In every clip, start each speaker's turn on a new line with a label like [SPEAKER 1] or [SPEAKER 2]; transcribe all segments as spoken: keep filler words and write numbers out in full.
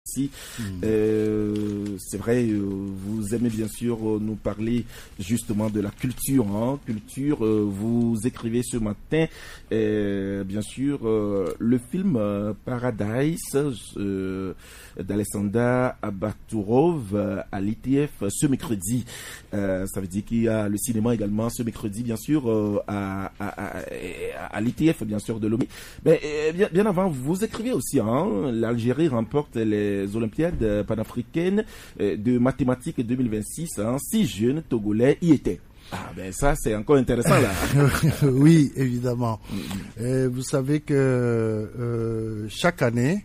[SPEAKER 1] Si, euh, c'est vrai, euh, vous aimez bien sûr euh, nous parler justement de la culture. Hein, culture, euh, vous écrivez ce matin, euh, bien sûr, euh, le film euh, Paradise euh, d'Alexander Abatourov euh, à l'I T F ce mercredi. Euh, ça veut dire qu'il y a le cinéma également ce mercredi, bien sûr, euh, à, à, à, à l'I T F, bien sûr, de Lomé. Mais euh, bien, bien avant, vous écrivez aussi, hein, l'Algérie remporte les les Olympiades panafricaines de mathématiques deux mille vingt-six, hein, six jeunes Togolais y étaient. Ah ben ça c'est encore intéressant là.
[SPEAKER 2] Oui, évidemment. Et vous savez que euh, chaque année,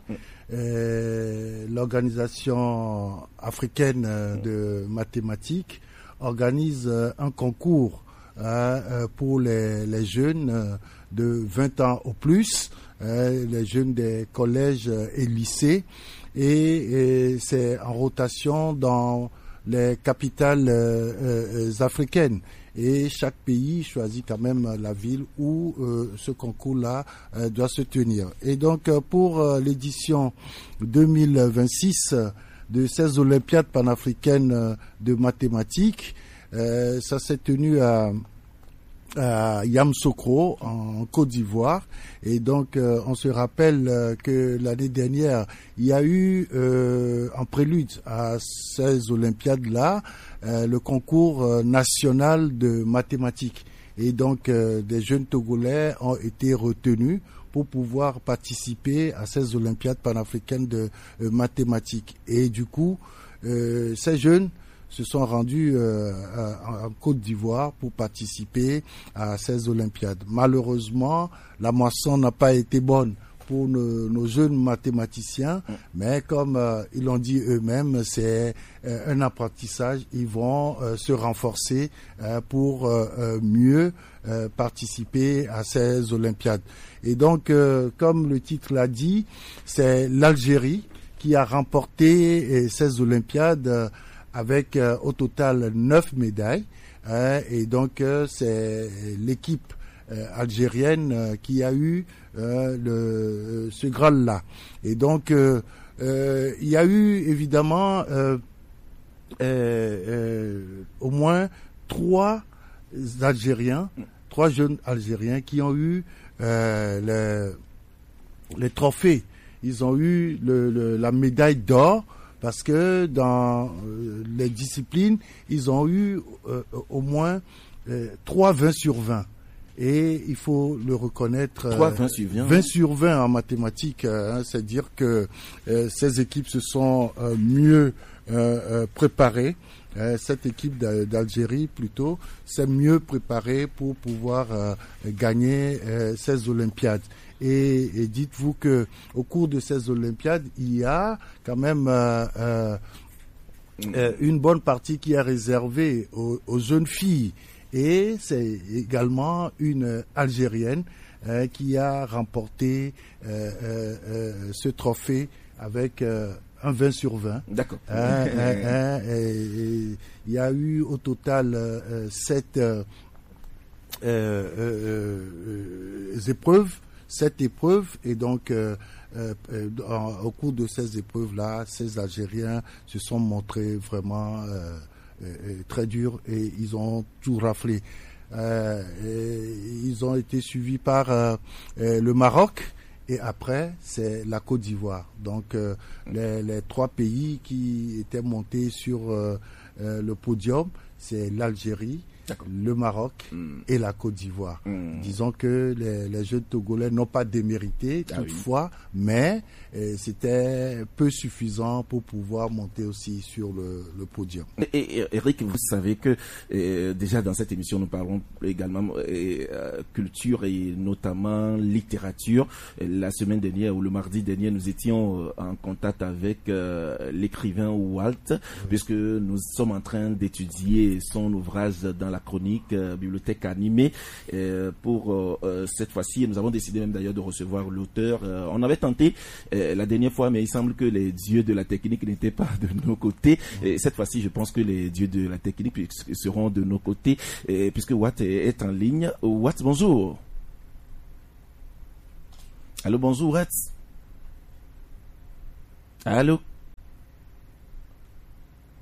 [SPEAKER 2] euh, l'organisation africaine de mathématiques organise un concours euh, pour les, les jeunes de vingt ans au plus, euh, les jeunes des collèges et lycées. Et, et c'est en rotation dans les capitales euh, euh, africaines. Et chaque pays choisit quand même la ville où euh, ce concours-là euh, doit se tenir. Et donc euh, pour euh, l'édition deux mille vingt-six de ces Olympiades panafricaines de mathématiques, euh, ça s'est tenu à à Yamoussoukro en Côte d'Ivoire, et donc euh, on se rappelle euh, que l'année dernière il y a eu euh, en prélude à ces Olympiades-là euh, le concours euh, national de mathématiques, et donc euh, des jeunes Togolais ont été retenus pour pouvoir participer à ces Olympiades panafricaines de euh, mathématiques, et du coup euh, ces jeunes se sont rendus euh, en Côte d'Ivoire pour participer à ces Olympiades. Malheureusement, la moisson n'a pas été bonne pour nos, nos jeunes mathématiciens, mais comme euh, ils l'ont dit eux-mêmes, c'est euh, un apprentissage. Ils vont euh, se renforcer euh, pour euh, mieux euh, participer à ces Olympiades. Et donc, euh, comme le titre l'a dit, c'est l'Algérie qui a remporté euh, ces Olympiades euh, avec euh, au total neuf médailles, hein, et donc euh, c'est l'équipe euh, algérienne euh, qui a eu euh, le, ce Graal-là. Et donc euh, euh, il y a eu évidemment euh, euh, euh, au moins trois Algériens, trois jeunes Algériens qui ont eu euh, les, les trophées. Ils ont eu le, le, la médaille d'or, parce que dans euh, les disciplines, ils ont eu euh, au moins euh, trois vingt sur vingt. Et il faut le reconnaître,
[SPEAKER 1] trois vingt sur vingt.
[SPEAKER 2] vingt sur vingt en mathématiques, hein, c'est-à-dire que euh, ces équipes se sont euh, mieux euh, euh, préparées. Euh, cette équipe d'Algérie, plutôt, s'est mieux préparée pour pouvoir euh, gagner euh, ces Olympiades. Et, et dites-vous que au cours de ces Olympiades, il y a quand même euh, euh, euh, une bonne partie qui est réservée aux, aux jeunes filles. Et c'est également une Algérienne euh, qui a remporté euh, euh, euh, ce trophée avec euh, un vingt sur vingt.
[SPEAKER 1] D'accord.
[SPEAKER 2] Euh, euh, euh, il y a eu au total euh, sept euh, euh, euh, euh, épreuves. Cette épreuve, et donc euh, euh, en, au cours de ces épreuves-là, ces Algériens se sont montrés vraiment euh, euh, très durs, et ils ont tout raflé. Euh, ils ont été suivis par euh, euh, le Maroc, et après c'est la Côte d'Ivoire. Donc euh, les, les trois pays qui étaient montés sur euh, euh, le podium, c'est l'Algérie, le Maroc mm. et la Côte d'Ivoire. Mm. Disons que les, les jeunes Togolais n'ont pas démérité ah toutefois, oui. mais euh, c'était peu suffisant pour pouvoir monter aussi sur le, le podium.
[SPEAKER 1] Et, et Eric, vous savez que euh, déjà dans cette émission nous parlons également euh, culture et notamment littérature. La semaine dernière ou le mardi dernier, nous étions en contact avec euh, l'écrivain Walt, oui. puisque nous sommes en train d'étudier son ouvrage dans la chronique euh, bibliothèque animée euh, pour euh, cette fois-ci, et nous avons décidé même d'ailleurs de recevoir l'auteur. Euh, on avait tenté euh, la dernière fois, mais il semble que les dieux de la technique n'étaient pas de nos côtés. Et cette fois-ci, je pense que les dieux de la technique seront de nos côtés, et, puisque Watt est, est en ligne. Watt, bonjour. Allô, bonjour Watt. Allô.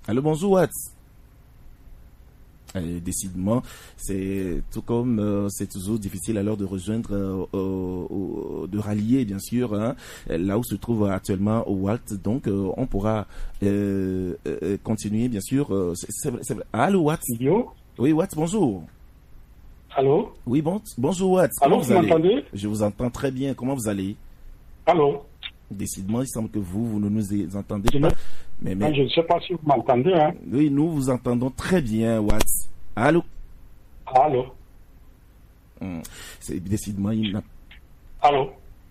[SPEAKER 1] Allô, bonjour Watts. Et décidément, c'est tout comme euh, c'est toujours difficile alors de rejoindre, euh, euh, de rallier bien sûr, hein, là où se trouve actuellement Watts. Donc, euh, on pourra euh, euh, continuer bien sûr. Euh, c'est, c'est, c'est... Allô Watts.
[SPEAKER 3] Yo.
[SPEAKER 1] Oui Watts, bonjour.
[SPEAKER 3] Allô.
[SPEAKER 1] Oui bon, bonjour Watts.
[SPEAKER 3] Allô, vous, vous m'entendez?
[SPEAKER 1] Je vous entends très bien. Comment vous allez?
[SPEAKER 3] Allô.
[SPEAKER 1] Décidément, il semble que vous, vous ne nous entendez
[SPEAKER 3] je
[SPEAKER 1] pas.
[SPEAKER 3] Ne...
[SPEAKER 1] Mais, mais...
[SPEAKER 3] Je ne sais pas si vous m'entendez. Hein.
[SPEAKER 1] Oui, nous vous entendons très bien, Watts. Allô?
[SPEAKER 3] Allô?
[SPEAKER 1] Hum, c'est décidément... Il n'a...
[SPEAKER 3] Allô?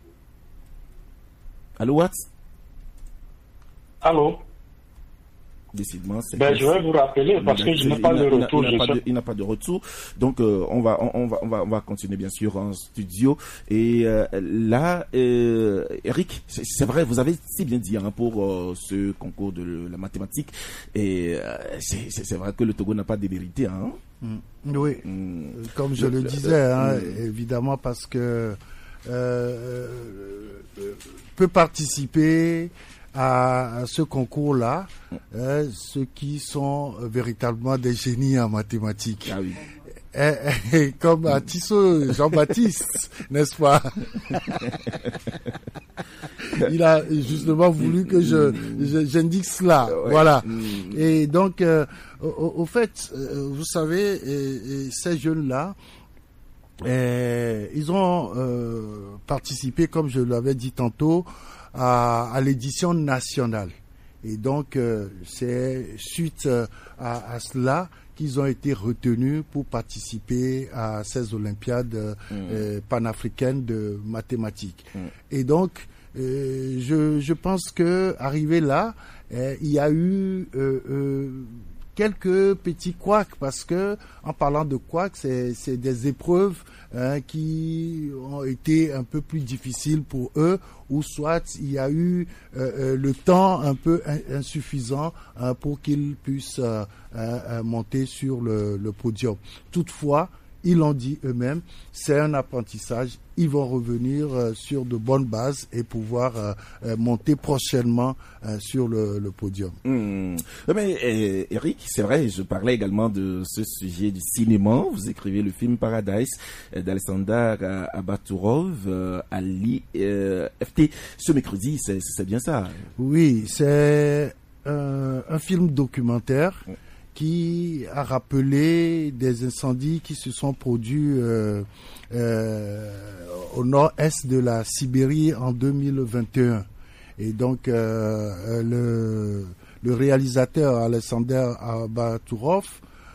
[SPEAKER 1] Allô, Watts?
[SPEAKER 3] Allô?
[SPEAKER 1] Décidément, c'est
[SPEAKER 3] ben, je vais vous rappeler parce que je n'ai pas de retour.
[SPEAKER 1] Il n'a pas, pas, pas de retour. Donc, euh, on, va, on, on, va, on, va, on va continuer, bien sûr, en studio. Et euh, là, euh, Eric, c'est, c'est vrai, vous avez si bien dit hein, pour euh, ce concours de la mathématique. Et euh, c'est, c'est, c'est vrai que le Togo n'a pas démérité. Hein.
[SPEAKER 2] Mmh. Oui, mmh. Comme je le, le disais, le, hein, mmh. évidemment, parce que euh, euh, peut participer à, à ce concours-là, euh, ceux qui sont véritablement des génies en mathématiques.
[SPEAKER 1] Ah oui.
[SPEAKER 2] Et, et, comme à Tissot Jean-Baptiste, n'est-ce pas? Il a justement voulu que je, je j'indique cela, ouais. Voilà. Et donc, euh, au, au fait, euh, vous savez, et, et ces jeunes-là, et, ils ont euh, participé, comme je l'avais dit tantôt, à, à l'édition nationale. Et donc, euh, c'est suite à, à cela qu'ils ont été retenus pour participer à ces Olympiades mmh. euh, panafricaines de mathématiques. Mmh. Et donc, euh, je, je pense que arrivé là, euh, il y a eu euh, euh, quelques petits couacs, parce que en parlant de couacs, c'est, c'est des épreuves hein, qui ont été un peu plus difficiles pour eux, ou soit il y a eu euh, le temps un peu insuffisant euh, pour qu'ils puissent euh, euh, monter sur le, le podium. Toutefois, ils l'ont dit eux-mêmes, c'est un apprentissage. Ils vont revenir euh, sur de bonnes bases et pouvoir euh, euh, monter prochainement euh, sur le, le podium.
[SPEAKER 1] Mmh. Mais euh, Eric, c'est vrai, je parlais également de ce sujet du cinéma. Vous écrivez le film Paradise euh, d'Alexander euh, Abatourov euh, à l'I F T ce mercredi. C'est, c'est bien ça?
[SPEAKER 2] Oui, c'est euh, un film documentaire. Mmh. qui a rappelé des incendies qui se sont produits euh, euh, au nord-est de la Sibérie en deux mille vingt et un. Et donc, euh, le, le réalisateur Alexander Abatourov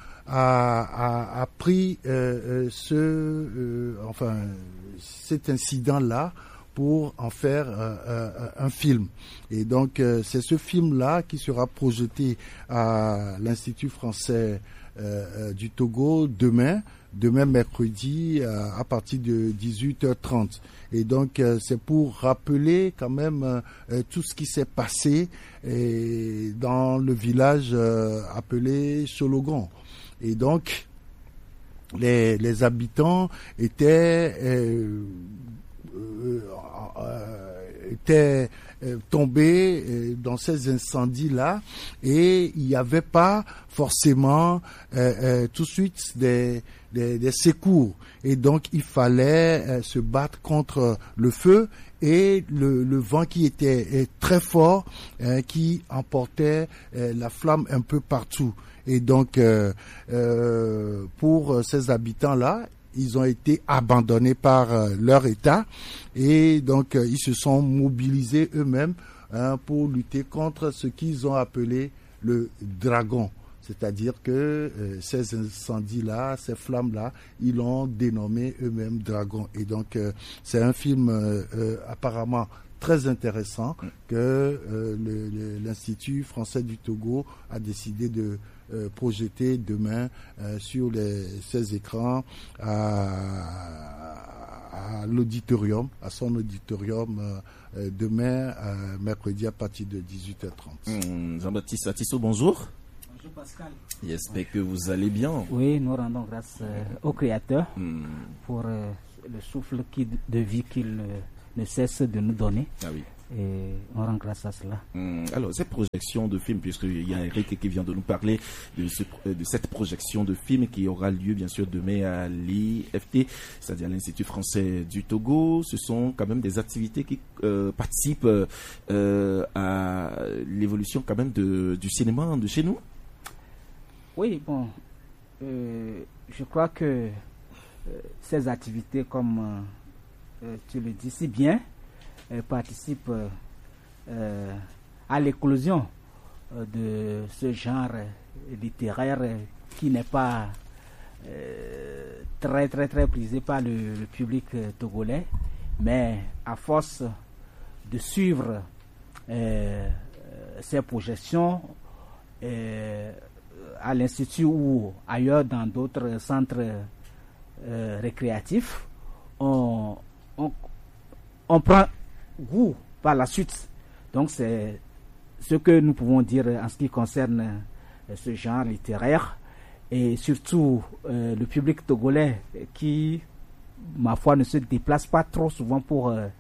[SPEAKER 2] a, a, a pris euh, ce, euh, enfin, cet incident-là pour en faire euh, euh, un film. Et donc, euh, c'est ce film-là qui sera projeté à l'Institut français euh, euh, du Togo demain, demain mercredi, euh, à partir de dix-huit heures trente. Et donc, euh, c'est pour rappeler quand même euh, tout ce qui s'est passé et dans le village euh, appelé Sologon. Et donc, les, les habitants étaient... Euh, Euh, euh, étaient euh, tombés euh, dans ces incendies-là, et il n'y avait pas forcément euh, euh, tout de suite des, des, des secours. Et donc, il fallait euh, se battre contre le feu et le, le vent qui était euh, très fort, euh, qui emportait euh, la flamme un peu partout. Et donc, euh, euh, pour ces habitants-là, ils ont été abandonnés par euh, leur État, et donc euh, ils se sont mobilisés eux-mêmes hein, pour lutter contre ce qu'ils ont appelé le dragon. C'est-à-dire que euh, ces incendies-là, ces flammes-là, ils l'ont dénommé eux-mêmes dragon. Et donc euh, c'est un film euh, euh, apparemment très intéressant que euh, le, le, l'Institut français du Togo a décidé de Euh, projeté demain euh, sur les, ces écrans à, à l'auditorium, à son auditorium euh, demain, euh, mercredi à partir de dix-huit heures trente.
[SPEAKER 1] Mmh, Jean-Baptiste Atisso, bonjour.
[SPEAKER 4] Bonjour Pascal.
[SPEAKER 1] J'espère que vous allez bien.
[SPEAKER 4] Oui, nous rendons grâce euh, au Créateur mmh. pour euh, le souffle qui, de vie qu'il euh, ne cesse de nous donner.
[SPEAKER 1] Ah oui.
[SPEAKER 4] Et on rend grâce à cela.
[SPEAKER 1] Hum, alors, cette projection de film, puisqu'il y a Eric qui vient de nous parler de, ce, de cette projection de film qui aura lieu, bien sûr, demain à l'I F T, c'est-à-dire l'Institut français du Togo, ce sont quand même des activités qui euh, participent euh, à l'évolution quand même de, du cinéma de chez nous.
[SPEAKER 4] Oui, bon, euh, je crois que euh, ces activités, comme euh, tu le dis si bien, euh, participent euh, euh, à l'éclosion euh, de ce genre euh, littéraire euh, qui n'est pas euh, très très très prisé par le, le public euh, togolais, mais à force de suivre euh, ces projections euh, à l'Institut ou ailleurs dans d'autres centres euh, récréatifs, on, on, on prend goût par la suite. Donc c'est ce que nous pouvons dire en ce qui concerne euh, ce genre littéraire, et surtout euh, le public togolais qui, ma foi, ne se déplace pas trop souvent pour euh,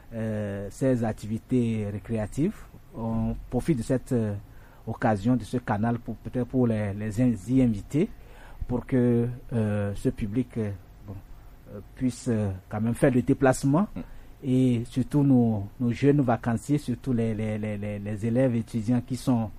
[SPEAKER 4] euh, ces activités récréatives. On profite de cette euh, occasion, de ce canal, pour peut-être pour les, les y inviter, pour que euh, ce public euh, bon, euh, puisse euh, quand même faire le déplacement. Et surtout nos, nos jeunes vacanciers, surtout les, les, les, les élèves étudiants qui sont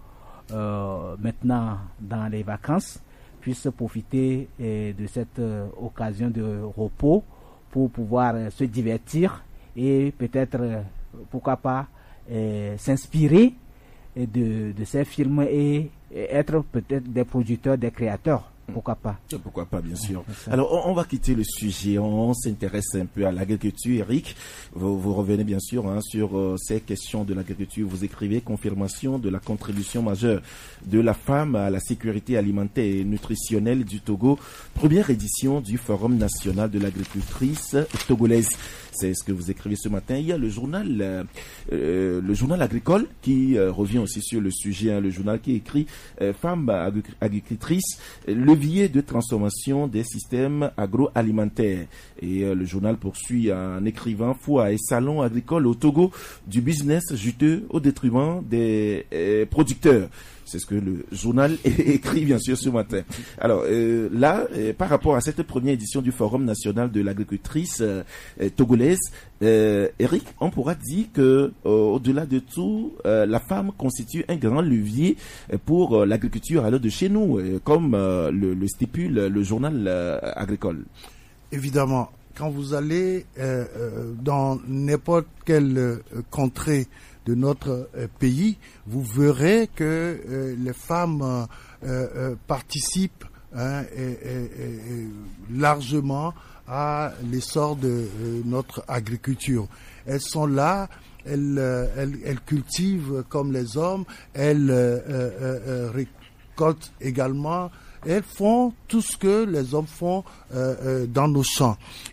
[SPEAKER 4] euh, maintenant dans les vacances, puissent profiter eh, de cette euh, occasion de repos pour pouvoir euh, se divertir et peut-être, euh, pourquoi pas, eh, s'inspirer eh, de, de ces films et, et être peut-être des producteurs, des créateurs. Pourquoi pas?
[SPEAKER 1] Pourquoi pas, bien sûr. Alors, on, on va quitter le sujet. On, on s'intéresse un peu à l'agriculture. Eric, vous, vous revenez bien sûr hein, sur euh, ces questions de l'agriculture. Vous écrivez confirmation de la contribution majeure de la femme à la sécurité alimentaire et nutritionnelle du Togo. Première édition du Forum national de l'agricultrice togolaise. C'est ce que vous écrivez ce matin. Il y a le journal, euh, euh, le journal agricole qui euh, revient aussi sur le sujet. Hein, le journal qui écrit euh, Femmes agricultrices, levier de transformation des systèmes agroalimentaires. Et euh, le journal poursuit en écrivant Foire et salon agricole au Togo, du business juteux au détriment des euh, producteurs. C'est ce que le journal écrit bien sûr ce matin. Alors euh, là, euh, par rapport à cette première édition du Forum national de l'agricultrice euh, euh, togolaise, euh, Eric, on pourra dire que euh, au-delà de tout, euh, la femme constitue un grand levier pour euh, l'agriculture à l'heure de chez nous, euh, comme euh, le, le stipule le journal euh, agricole.
[SPEAKER 2] Évidemment, quand vous allez euh, euh, dans n'importe quelle euh, contrée de notre euh, pays, vous verrez que euh, les femmes euh, euh, participent hein, et, et, et, largement à l'essor de euh, notre agriculture. Elles sont là, elles, euh, elles, elles cultivent comme les hommes, elles euh, euh, euh, récoltent également. Elles font tout ce que les hommes font euh, euh, dans nos champs.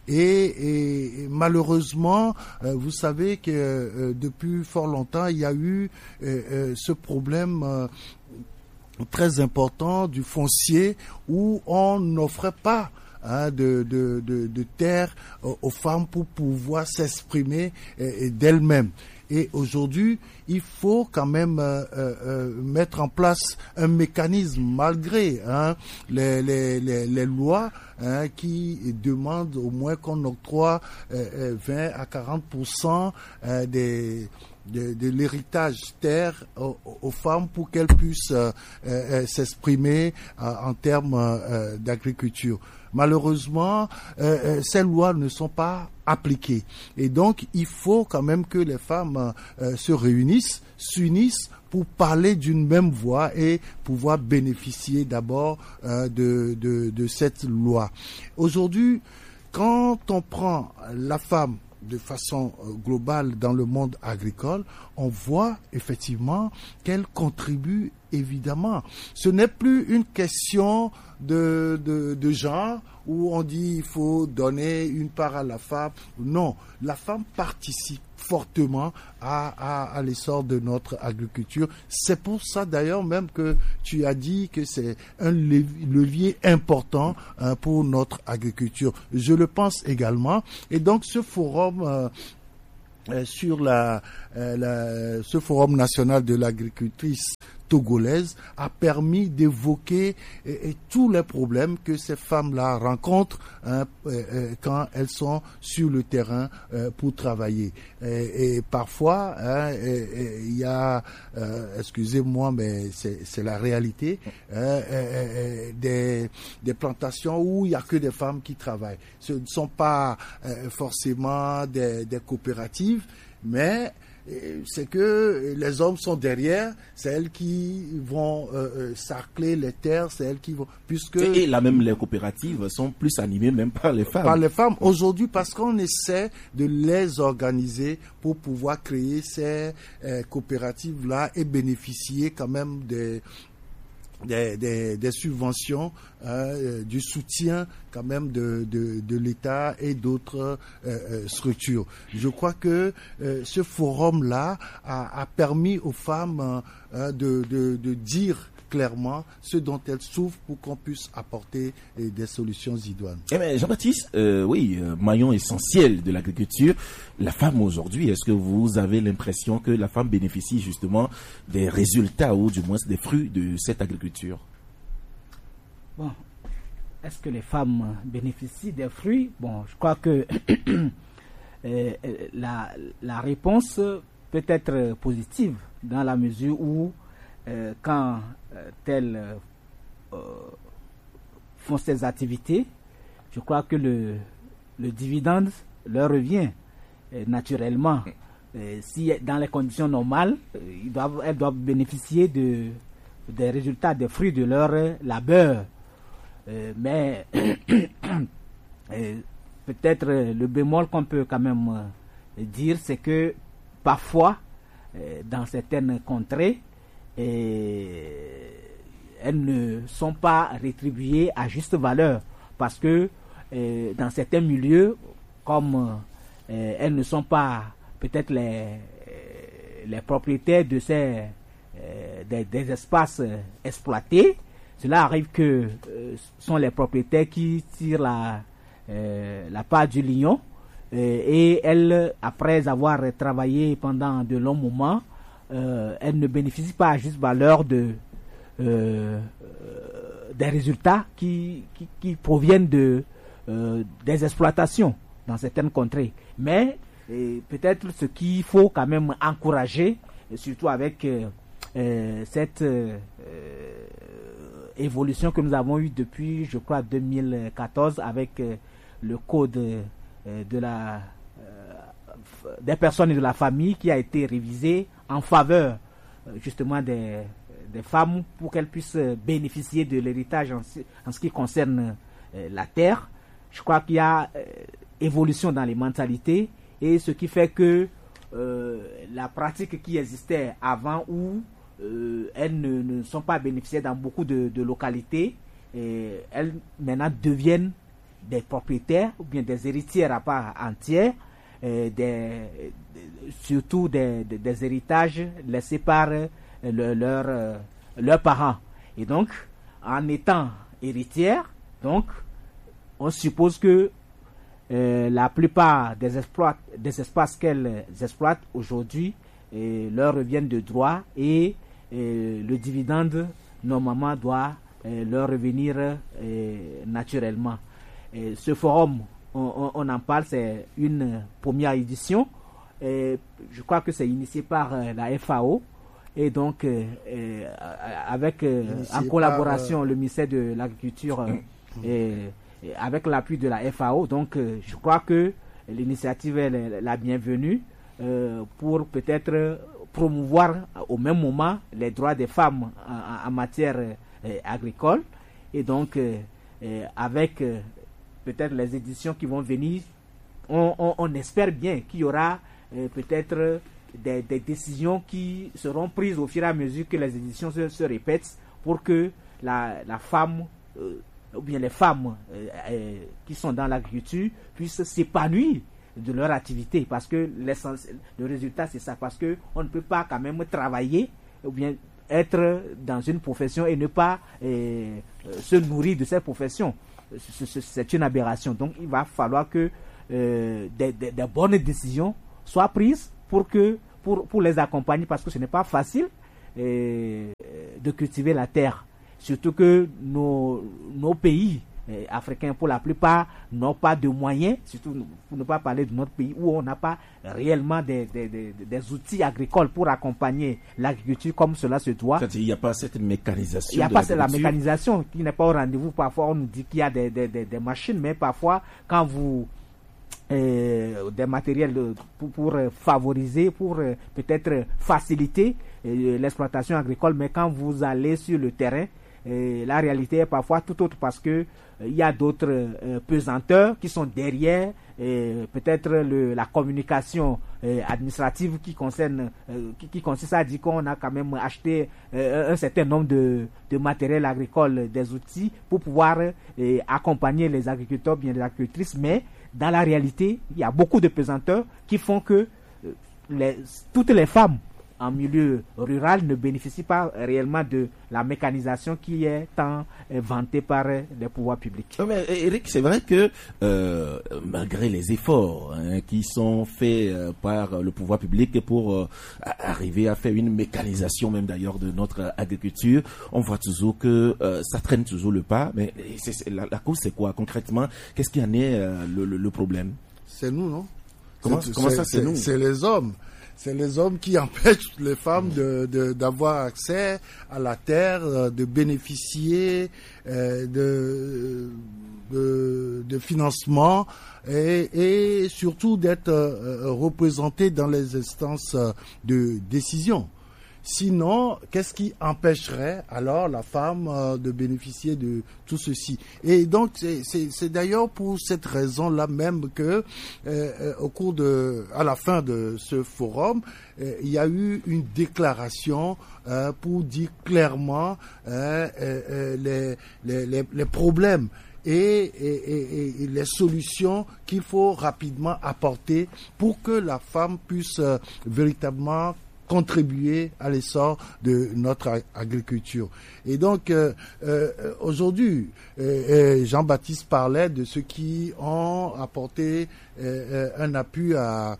[SPEAKER 2] Et, et malheureusement, euh, vous savez que euh, depuis fort longtemps, il y a eu euh, euh, ce problème euh, très important du foncier où on n'offrait pas Hein, de, de, de, de terre euh, aux femmes pour pouvoir s'exprimer euh, d'elles-mêmes. Et aujourd'hui, il faut quand même euh, euh, mettre en place un mécanisme malgré hein, les, les, les, les lois hein, qui demandent au moins qu'on octroie euh, vingt à quarante pour cent euh, des de, de l'héritage terre aux, aux femmes pour qu'elles puissent euh, euh, s'exprimer euh, en termes euh, d'agriculture. Malheureusement, euh, ces lois ne sont pas appliquées. Et donc, il faut quand même que les femmes euh, se réunissent, s'unissent pour parler d'une même voix et pouvoir bénéficier d'abord euh, de, de, de cette loi. Aujourd'hui, quand on prend la femme de façon globale dans le monde agricole, on voit effectivement qu'elle contribue évidemment. Ce n'est plus une question de, de, de genre où on dit il faut donner une part à la femme. Non, la femme participe fortement à, à, à l'essor de notre agriculture. C'est pour ça d'ailleurs même que tu as dit que c'est un levier important hein, pour notre agriculture. Je le pense également. Et donc ce forum euh, euh, sur la, euh, la, ce Forum national de l'agricultrice togolaise a permis d'évoquer et, et tous les problèmes que ces femmes-là rencontrent hein, euh, quand elles sont sur le terrain euh, pour travailler. Et, et parfois, hein, il y a, euh, excusez-moi, mais c'est, c'est la réalité, hein, euh, euh, des, des plantations où il n'y a que des femmes qui travaillent. Ce ne sont pas euh, forcément des, des coopératives, mais c'est que les hommes sont derrière, c'est elles qui vont euh, sarcler les terres, c'est elles qui vont... puisque
[SPEAKER 1] Et là même les coopératives sont plus animées même par les femmes.
[SPEAKER 2] Par les femmes, aujourd'hui, parce qu'on essaie de les organiser pour pouvoir créer ces euh, coopératives-là et bénéficier quand même des... Des, des, des subventions, euh, du soutien quand même de, de, de l'État et d'autres euh, structures. Je crois que euh, ce forum-là a, a permis aux femmes euh, de, de, de dire clairement ce dont elles souffrent pour qu'on puisse apporter eh, des solutions idoines.
[SPEAKER 1] Eh bien, Jean-Baptiste, euh, oui, euh, maillon essentiel de l'agriculture, la femme aujourd'hui, est-ce que vous avez l'impression que la femme bénéficie justement des résultats ou du moins des fruits de cette agriculture?
[SPEAKER 4] Bon, est-ce que les femmes bénéficient des fruits? Bon, je crois que euh, la, la réponse peut être positive dans la mesure où euh, quand euh, telles euh, font ces activités, je crois que le, le dividende leur revient euh, naturellement. Euh, si dans les conditions normales, euh, ils doivent, elles doivent bénéficier de, des résultats, des fruits de leur labeur. Euh, mais euh, peut-être le bémol qu'on peut quand même euh, dire, c'est que parfois, euh, dans certaines contrées, et elles ne sont pas rétribuées à juste valeur parce que euh, dans certains milieux, comme euh, elles ne sont pas peut-être les, les propriétaires de ces euh, des, des espaces exploités, cela arrive que euh, sont les propriétaires qui tirent la, euh, la part du lion euh, et elles, après avoir travaillé pendant de longs moments, Euh, elles ne bénéficient pas à juste valeur de, euh, des résultats qui, qui, qui proviennent de, euh, des exploitations dans certaines contrées. Mais euh, peut-être ce qu'il faut quand même encourager, surtout avec euh, euh, cette euh, évolution que nous avons eue depuis, je crois, deux mille quatorze avec euh, le code euh, de la, euh, des personnes et de la famille qui a été révisé en faveur justement des, des femmes pour qu'elles puissent bénéficier de l'héritage en, en ce qui concerne euh, la terre. Je crois qu'il y a euh, évolution dans les mentalités et ce qui fait que euh, la pratique qui existait avant où euh, elles ne, ne sont pas bénéficiaires dans beaucoup de, de localités, et elles maintenant deviennent des propriétaires ou bien des héritières à part entière. Euh, des, surtout des, des, des héritages laissés par euh, le, leur, euh, leurs parents. Et donc, en étant héritière, donc, on suppose que euh, la plupart des, exploits, des espaces qu'elles exploitent aujourd'hui euh, leur reviennent de droit et euh, le dividende, normalement, doit euh, leur revenir euh, naturellement. Et ce forum, On, on en parle, c'est une première édition. Et je crois que c'est initié par euh, la F A O et donc euh, euh, avec euh, en collaboration par, euh... le ministère de l'Agriculture euh, et, et avec l'appui de la F A O. Donc euh, je crois que l'initiative est la bienvenue euh, pour peut-être promouvoir au même moment les droits des femmes en, en matière euh, agricole et donc euh, euh, avec euh, peut-être les éditions qui vont venir, on, on, on espère bien qu'il y aura euh, peut-être des, des décisions qui seront prises au fur et à mesure que les éditions se, se répètent pour que la, la femme, euh, ou bien les femmes euh, euh, qui sont dans l'agriculture puissent s'épanouir de leur activité. Parce que le résultat, c'est ça. Parce qu'on ne peut pas quand même travailler ou bien être dans une profession et ne pas euh, se nourrir de cette profession. C'est une aberration. Donc il va falloir que euh, des, des, des bonnes décisions soient prises pour, que, pour, pour les accompagner, parce que ce n'est pas facile euh, de cultiver la terre. Surtout que nos, nos pays euh, africains, pour la plupart, n'ont pas de moyens, surtout pour ne pas parler de notre pays, où on n'a pas réellement des, des, des, des outils agricoles pour accompagner l'agriculture comme cela se doit.
[SPEAKER 1] Il n'y a pas cette mécanisation.
[SPEAKER 4] Il n'y a pas la mécanisation qui n'est pas au rendez-vous. Parfois, on nous dit qu'il y a des, des, des, des machines, mais parfois, quand vous... Euh, des matériels de, pour, pour euh, favoriser, pour euh, peut-être faciliter euh, l'exploitation agricole, mais quand vous allez sur le terrain, euh, la réalité est parfois tout autre, parce que il euh, y a d'autres euh, pesanteurs qui sont derrière, euh, peut-être le, la communication euh, administrative qui concerne, euh, qui, qui consiste à dire qu'on a quand même acheté euh, un certain nombre de, de matériel agricole, des outils pour pouvoir euh, accompagner les agriculteurs, bien les agricultrices, mais dans la réalité, il y a beaucoup de pesanteurs qui font que euh, les, toutes les femmes en milieu rural ne bénéficient pas réellement de la mécanisation qui est tant euh, vantée par euh, les pouvoirs publics.
[SPEAKER 1] Mais Eric, c'est vrai que euh, malgré les efforts hein, qui sont faits euh, par le pouvoir public pour euh, arriver à faire une mécanisation même d'ailleurs de notre agriculture, on voit toujours que euh, ça traîne toujours le pas. Mais c'est, c'est, la, la cause c'est quoi concrètement? Qu'est-ce qui en est euh, le, le, le problème?
[SPEAKER 2] C'est nous, non?
[SPEAKER 1] Comment,
[SPEAKER 2] c'est,
[SPEAKER 1] comment
[SPEAKER 2] c'est,
[SPEAKER 1] ça c'est, c'est nous?
[SPEAKER 2] C'est les hommes. C'est les hommes qui empêchent les femmes de, de, d'avoir accès à la terre, de bénéficier euh, de, de, de financement et, et surtout d'être euh, représentés dans les instances de décision. Sinon, qu'est-ce qui empêcherait alors la femme euh, de bénéficier de tout ceci? Et donc, c'est, c'est, c'est d'ailleurs pour cette raison-là même que, euh, au cours de, à la fin de ce forum, euh, il y a eu une déclaration euh, pour dire clairement euh, euh, les, les, les, les problèmes et, et, et, et les solutions qu'il faut rapidement apporter pour que la femme puisse euh, véritablement contribuer à l'essor de notre agriculture. Et donc, euh, euh, aujourd'hui, euh, Jean-Baptiste parlait de ceux qui ont apporté euh, un appui à,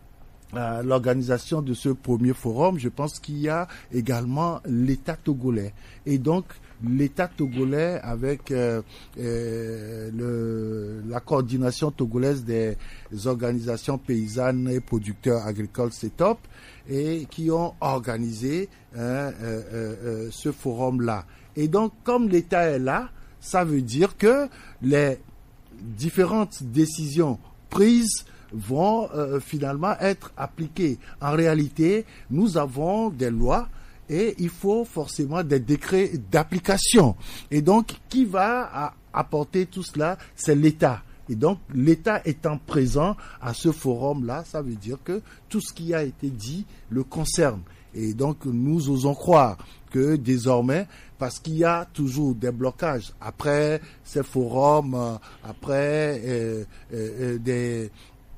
[SPEAKER 2] à l'organisation de ce premier forum. Je pense qu'il y a également l'État togolais. Et donc, l'État togolais avec euh, euh, le, la coordination togolaise des organisations paysannes et producteurs agricoles C E T O P, et qui ont organisé hein, euh, euh, ce forum-là. Et donc, comme l'État est là, ça veut dire que les différentes décisions prises vont euh, finalement être appliquées. En réalité, nous avons des lois et il faut forcément des décrets d'application. Et donc, qui va à apporter tout cela? C'est l'État. Et donc, l'État étant présent à ce forum-là, ça veut dire que tout ce qui a été dit le concerne. Et donc, nous osons croire que désormais, parce qu'il y a toujours des blocages après ces forums, après euh, euh, des,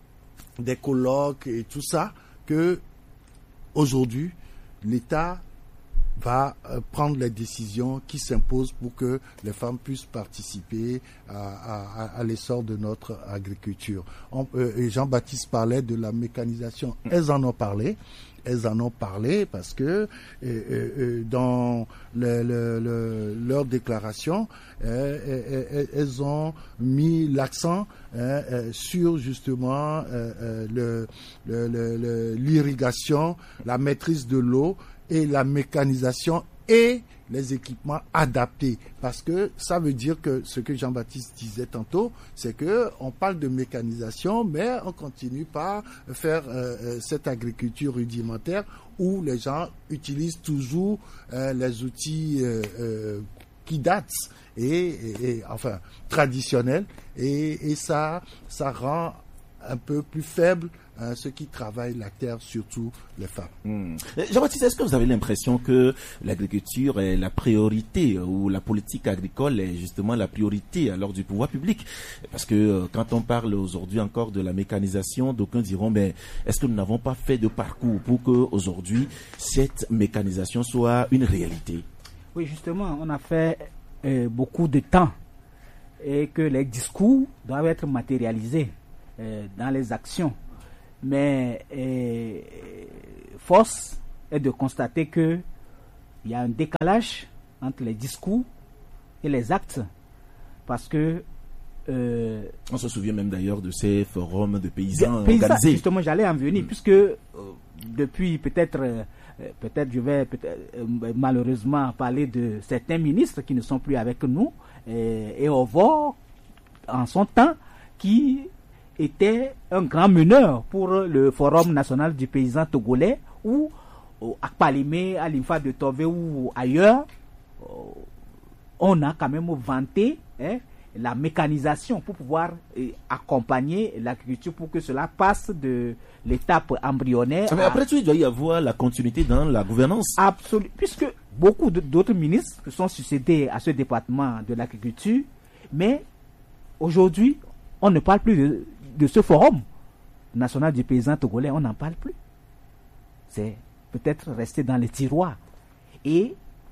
[SPEAKER 2] des colloques et tout ça, que aujourd'hui, l'État va prendre les décisions qui s'imposent pour que les femmes puissent participer à, à, à l'essor de notre agriculture. On, euh, Jean-Baptiste parlait de la mécanisation. Elles en ont parlé. Elles en ont parlé parce que euh, euh, dans le, le, le, leur déclaration, euh, euh, elles ont mis l'accent euh, euh, sur justement euh, euh, le, le, le, le, l'irrigation, la maîtrise de l'eau, et la mécanisation et les équipements adaptés. Parce que ça veut dire que ce que Jean-Baptiste disait tantôt, c'est que on parle de mécanisation, mais on continue par faire euh, cette agriculture rudimentaire où les gens utilisent toujours euh, les outils euh, euh, qui datent et, et, et enfin traditionnels et, et ça, ça rend un peu plus faible hein, ceux qui travaillent la terre, surtout les femmes.
[SPEAKER 1] Mmh. Jean-Baptiste, est-ce que vous avez l'impression que l'agriculture est la priorité ou la politique agricole est justement la priorité alors du pouvoir public? Parce que euh, quand on parle aujourd'hui encore de la mécanisation, d'aucuns diront mais est-ce que nous n'avons pas fait de parcours pour que aujourd'hui cette mécanisation soit une réalité?
[SPEAKER 4] Oui, justement, on a fait euh, beaucoup de temps et que les discours doivent être matérialisés dans les actions. Mais euh, force est de constater que il y a un décalage entre les discours et les actes, parce que euh,
[SPEAKER 1] on se souvient même d'ailleurs de ces forums de paysans,
[SPEAKER 4] paysans
[SPEAKER 1] organisés.
[SPEAKER 4] Justement, j'allais en venir, mm. puisque euh, depuis peut-être, euh, peut-être je vais peut-être, euh, malheureusement parler de certains ministres qui ne sont plus avec nous, et, et on voit en son temps qui était un grand meneur pour le Forum national du paysan togolais, ou à Palimé, à l'Infa de Tové ou ailleurs, on a quand même vanté hein, la mécanisation pour pouvoir eh, accompagner l'agriculture pour que cela passe de l'étape embryonnaire.
[SPEAKER 1] Mais après à... tout, il doit y avoir la continuité dans la gouvernance.
[SPEAKER 4] Absolument, puisque beaucoup d'autres ministres se sont succédés à ce département de l'agriculture, mais aujourd'hui, on ne parle plus de, de ce forum national du paysan togolais, on n'en parle plus. C'est peut-être resté dans les tiroirs. Et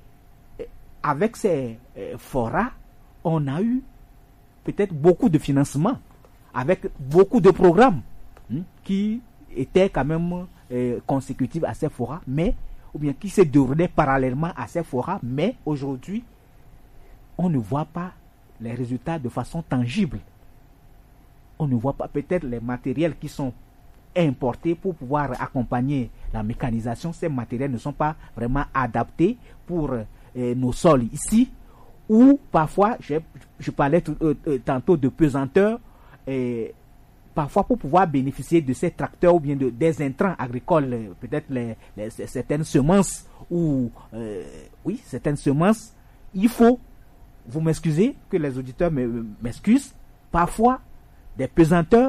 [SPEAKER 4] avec ces euh, forats, on a eu peut-être beaucoup de financement, avec beaucoup de programmes hein, qui étaient quand même euh, consécutifs à ces forats, mais ou bien qui se déroulaient parallèlement à ces forats, mais aujourd'hui, on ne voit pas les résultats de façon tangible. On ne voit pas peut-être les matériels qui sont importés pour pouvoir accompagner la mécanisation. Ces matériels ne sont pas vraiment adaptés pour euh, nos sols ici, ou parfois, je, je parlais tout, euh, tantôt de pesanteur, et parfois pour pouvoir bénéficier de ces tracteurs ou bien de, des intrants agricoles, peut-être les, les, certaines semences, ou euh, oui, certaines semences, il faut, vous m'excusez, que les auditeurs m'excusent, parfois des pesanteurs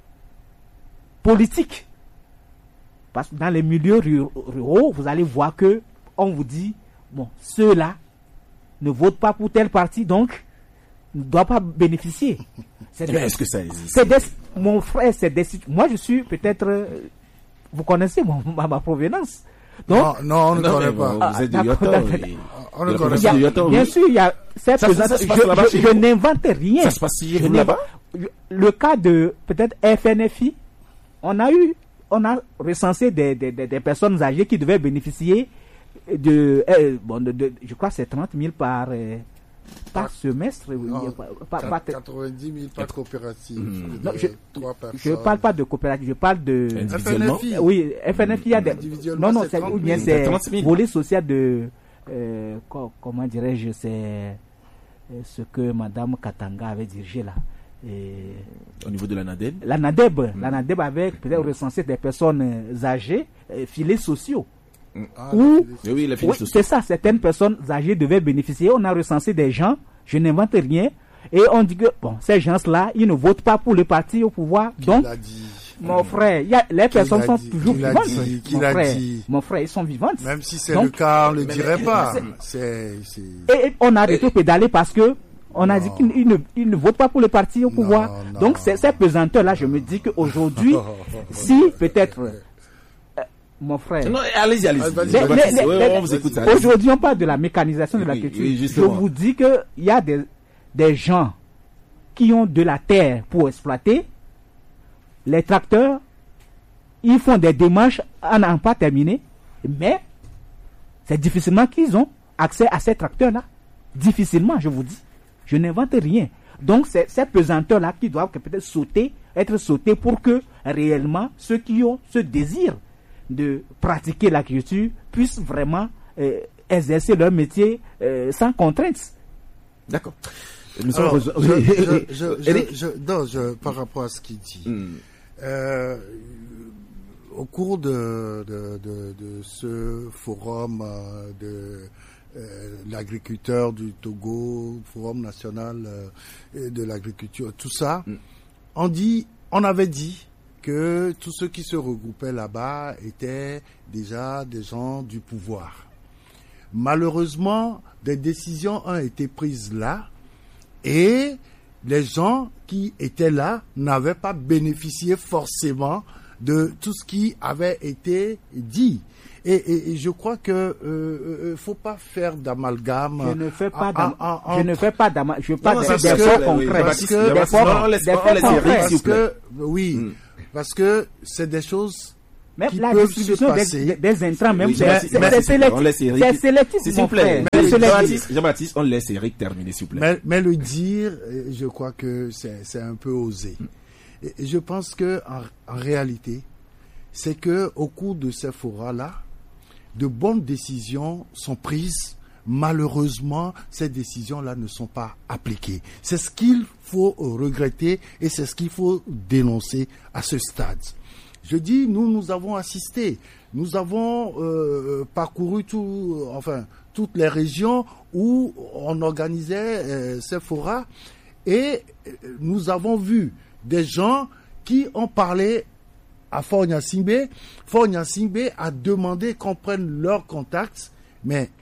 [SPEAKER 4] politiques. Parce que dans les milieux ruraux, vous allez voir que on vous dit, bon, ceux-là ne votent pas pour tel parti, donc ne doivent pas bénéficier.
[SPEAKER 1] C'est des, est-ce que ça existe?
[SPEAKER 4] C'est des, mon frère, c'est des, moi je suis peut-être, vous connaissez mon, ma, ma provenance. Donc,
[SPEAKER 2] non, non, on ne connaît pas.
[SPEAKER 1] Vous, vous êtes du Yoto.
[SPEAKER 2] On ne connaît pas.
[SPEAKER 1] Yoto,
[SPEAKER 4] bien oui. sûr, il y a cette ça, ça, ça, je, je, je n'invente rien.
[SPEAKER 1] Ça se passe chez vous là-bas?
[SPEAKER 4] Le cas de peut-être F N F I, on a eu, on a recensé des, des, des, des personnes âgées qui devaient bénéficier de, euh, bon, de, de, je crois que c'est trente mille par, euh, par ah, semestre.
[SPEAKER 2] Non, par, par, quatre-vingt-dix mille par coopérative.
[SPEAKER 4] Mmh. Non, je ne parle pas de coopérative, je parle de...
[SPEAKER 2] F N F I.
[SPEAKER 4] Oui, F N F I, il y a des... Non, non, c'est, ou bien c'est volet social de... Euh, comment dirais-je, c'est ce que Madame Katanga avait dirigé là. Et
[SPEAKER 1] au niveau de la NADEB
[SPEAKER 4] La NADEB, mmh. la NADEB avait peut-être recensé des personnes âgées, euh, filets sociaux.
[SPEAKER 2] Ah,
[SPEAKER 4] Où,
[SPEAKER 1] oui, oui,
[SPEAKER 4] oui, c'est ça, certaines personnes âgées devaient bénéficier. On a recensé des gens, je n'invente rien, et on dit que bon, ces gens-là, ils ne votent pas pour le parti au pouvoir.
[SPEAKER 2] Qui
[SPEAKER 4] donc,
[SPEAKER 2] l'a dit?
[SPEAKER 4] Mon frère, y a, les qui personnes sont
[SPEAKER 2] dit?
[SPEAKER 4] toujours
[SPEAKER 2] qui
[SPEAKER 4] vivantes.
[SPEAKER 2] Dit? Qui
[SPEAKER 4] mon,
[SPEAKER 2] l'a
[SPEAKER 4] frère,
[SPEAKER 2] dit?
[SPEAKER 4] mon frère, ils sont vivantes.
[SPEAKER 2] Même si c'est
[SPEAKER 4] donc,
[SPEAKER 2] le cas, on ne le
[SPEAKER 1] mais,
[SPEAKER 2] dirait
[SPEAKER 1] mais,
[SPEAKER 2] pas.
[SPEAKER 1] C'est...
[SPEAKER 2] C'est, c'est...
[SPEAKER 4] Et on a rétro-pédalé parce que on a non. dit qu'ils ne, ils ne votent pas pour le parti au pouvoir.
[SPEAKER 2] Non, non.
[SPEAKER 4] Donc, c'est, ces pesanteurs-là, je me dis qu'aujourd'hui, si peut-être, euh, mon frère.
[SPEAKER 1] Non, allez-y, allez-y.
[SPEAKER 2] Ah,
[SPEAKER 1] les, les, les,
[SPEAKER 4] les,
[SPEAKER 1] on vous écoute.
[SPEAKER 4] Aujourd'hui, on parle de la mécanisation de la culture.
[SPEAKER 1] Oui,
[SPEAKER 4] je vous dis qu'il y a des, des gens qui ont de la terre pour exploiter. Les tracteurs, ils font des démarches à n'en pas terminer, mais c'est difficilement qu'ils ont accès à ces tracteurs-là. Difficilement, je vous dis. Je n'invente rien. Donc, c'est ces pesanteurs-là qui doivent peut-être sauter, être sautés pour que réellement ceux qui ont ce désir de pratiquer l'agriculture puissent vraiment euh, exercer leur métier euh, sans contraintes.
[SPEAKER 1] D'accord.
[SPEAKER 2] Alors, je, je, je, je, je, non, je, par rapport à ce qu'il dit, mm. euh, au cours de, de, de, de ce forum euh, de euh, l'agriculteur du Togo, forum national euh, de l'agriculture, tout ça, mm. on dit, on avait dit que tous ceux qui se regroupaient là-bas étaient déjà des gens du pouvoir. Malheureusement, des décisions ont été prises là et les gens qui étaient là n'avaient pas bénéficié forcément de tout ce qui avait été dit. Et, et, et je crois que euh, euh, faut pas faire d'amalgame.
[SPEAKER 4] Je ne fais pas
[SPEAKER 2] en, en, en,
[SPEAKER 4] je ne fais pas d'amalgame. Je parle des
[SPEAKER 2] faits
[SPEAKER 4] concrets.
[SPEAKER 2] Parce que,
[SPEAKER 4] des faits concrets.
[SPEAKER 2] parce que oui, Parce que c'est des choses
[SPEAKER 4] même
[SPEAKER 2] qui
[SPEAKER 4] la
[SPEAKER 2] peuvent
[SPEAKER 4] distribution
[SPEAKER 2] se passer.
[SPEAKER 4] des, des intrants, même,
[SPEAKER 1] Oui,
[SPEAKER 4] c'est
[SPEAKER 1] Jean-Baptiste,
[SPEAKER 4] c'est- c'est sélectif.
[SPEAKER 1] on laisse Eric-
[SPEAKER 4] C'est sélectif,
[SPEAKER 1] S'il
[SPEAKER 4] mon
[SPEAKER 1] vous plaît,
[SPEAKER 4] frère.
[SPEAKER 2] Mais-
[SPEAKER 4] C'est sélectif.
[SPEAKER 1] Jean-Baptiste, Jean-Baptiste, on laisse Eric terminer, s'il vous plaît.
[SPEAKER 2] Mais, mais le dire, euh, je crois que c'est c'est un peu osé. Et, et je pense que en, en réalité, c'est que au cours de ces forats-là, de bonnes décisions sont prises. Malheureusement, ces décisions-là ne sont pas appliquées. C'est ce qu'il faut regretter et c'est ce qu'il faut dénoncer à ce stade. Je dis, nous, nous avons assisté, nous avons euh, parcouru tout, enfin, toutes les régions où on organisait euh, ces forats et euh, nous avons vu des gens qui ont parlé à Faure Gnassingbé. Faure Gnassingbé a demandé qu'on prenne leurs contacts, mais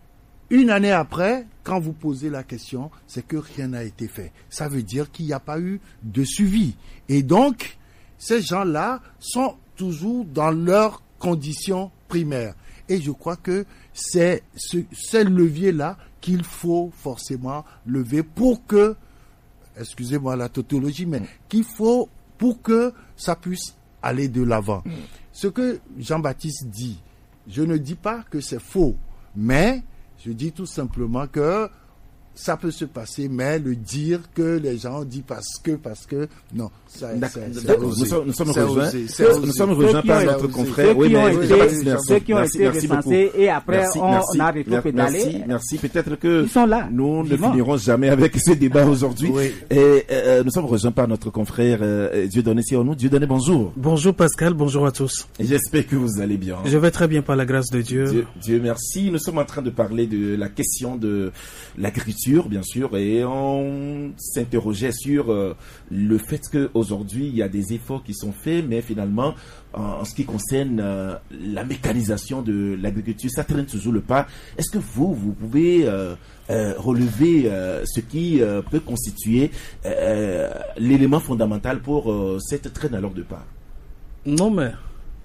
[SPEAKER 2] une année après, quand vous posez la question, c'est que rien n'a été fait. Ça veut dire qu'il n'y a pas eu de suivi. Et donc, ces gens-là sont toujours dans leurs conditions primaires. Et je crois que c'est ce, ce levier-là qu'il faut forcément lever pour que, excusez-moi la tautologie, mais qu'il faut pour que ça puisse aller de l'avant. Ce que Jean-Baptiste dit, je ne dis pas que c'est faux, mais je dis tout simplement que ça peut se passer, mais le dire que les gens disent parce que, parce que, non. Ça,
[SPEAKER 1] D'accord.
[SPEAKER 2] c'est- c'est
[SPEAKER 1] D'accord.
[SPEAKER 2] osé.
[SPEAKER 1] Nous sommes, nous sommes
[SPEAKER 2] C'est
[SPEAKER 1] rejoints,
[SPEAKER 2] osé, c'est
[SPEAKER 1] nous
[SPEAKER 2] osé.
[SPEAKER 1] sommes rejoints
[SPEAKER 4] qui
[SPEAKER 1] par
[SPEAKER 4] ont
[SPEAKER 1] notre
[SPEAKER 2] été-
[SPEAKER 1] confrère.
[SPEAKER 4] Ceux
[SPEAKER 1] Oui,
[SPEAKER 4] qui ont
[SPEAKER 1] mais
[SPEAKER 4] été-
[SPEAKER 1] Jean-Baptiste, merci.
[SPEAKER 4] ceux qui ont
[SPEAKER 1] Merci,
[SPEAKER 4] été
[SPEAKER 1] merci beaucoup.
[SPEAKER 4] recensés et après
[SPEAKER 1] Merci,
[SPEAKER 4] on,
[SPEAKER 1] merci,
[SPEAKER 4] on a rétropédalé.
[SPEAKER 1] Merci, merci. Peut-être que
[SPEAKER 4] Ils sont là,
[SPEAKER 1] nous ne
[SPEAKER 4] vivants.
[SPEAKER 1] finirons jamais avec ce débat aujourd'hui.
[SPEAKER 2] Oui.
[SPEAKER 1] Et euh, nous sommes rejoints par notre confrère euh, Dieudonné Sionou. Dieudonné, bonjour.
[SPEAKER 5] Bonjour Pascal, bonjour à tous.
[SPEAKER 1] Et j'espère que vous allez bien.
[SPEAKER 5] Je vais très bien par la grâce de Dieu.
[SPEAKER 1] Dieu, Dieu merci. Nous sommes en train de parler de la question de l'agriculture, bien sûr, et on s'interrogeait sur euh, le fait qu'aujourd'hui, il y a des efforts qui sont faits, mais finalement, en, en ce qui concerne euh, la mécanisation de l'agriculture, ça traîne toujours le pas. Est-ce que vous, vous pouvez euh, euh, relever euh, ce qui euh, peut constituer euh, l'élément fondamental pour euh, cette traîne alors de pas?
[SPEAKER 5] Non mais,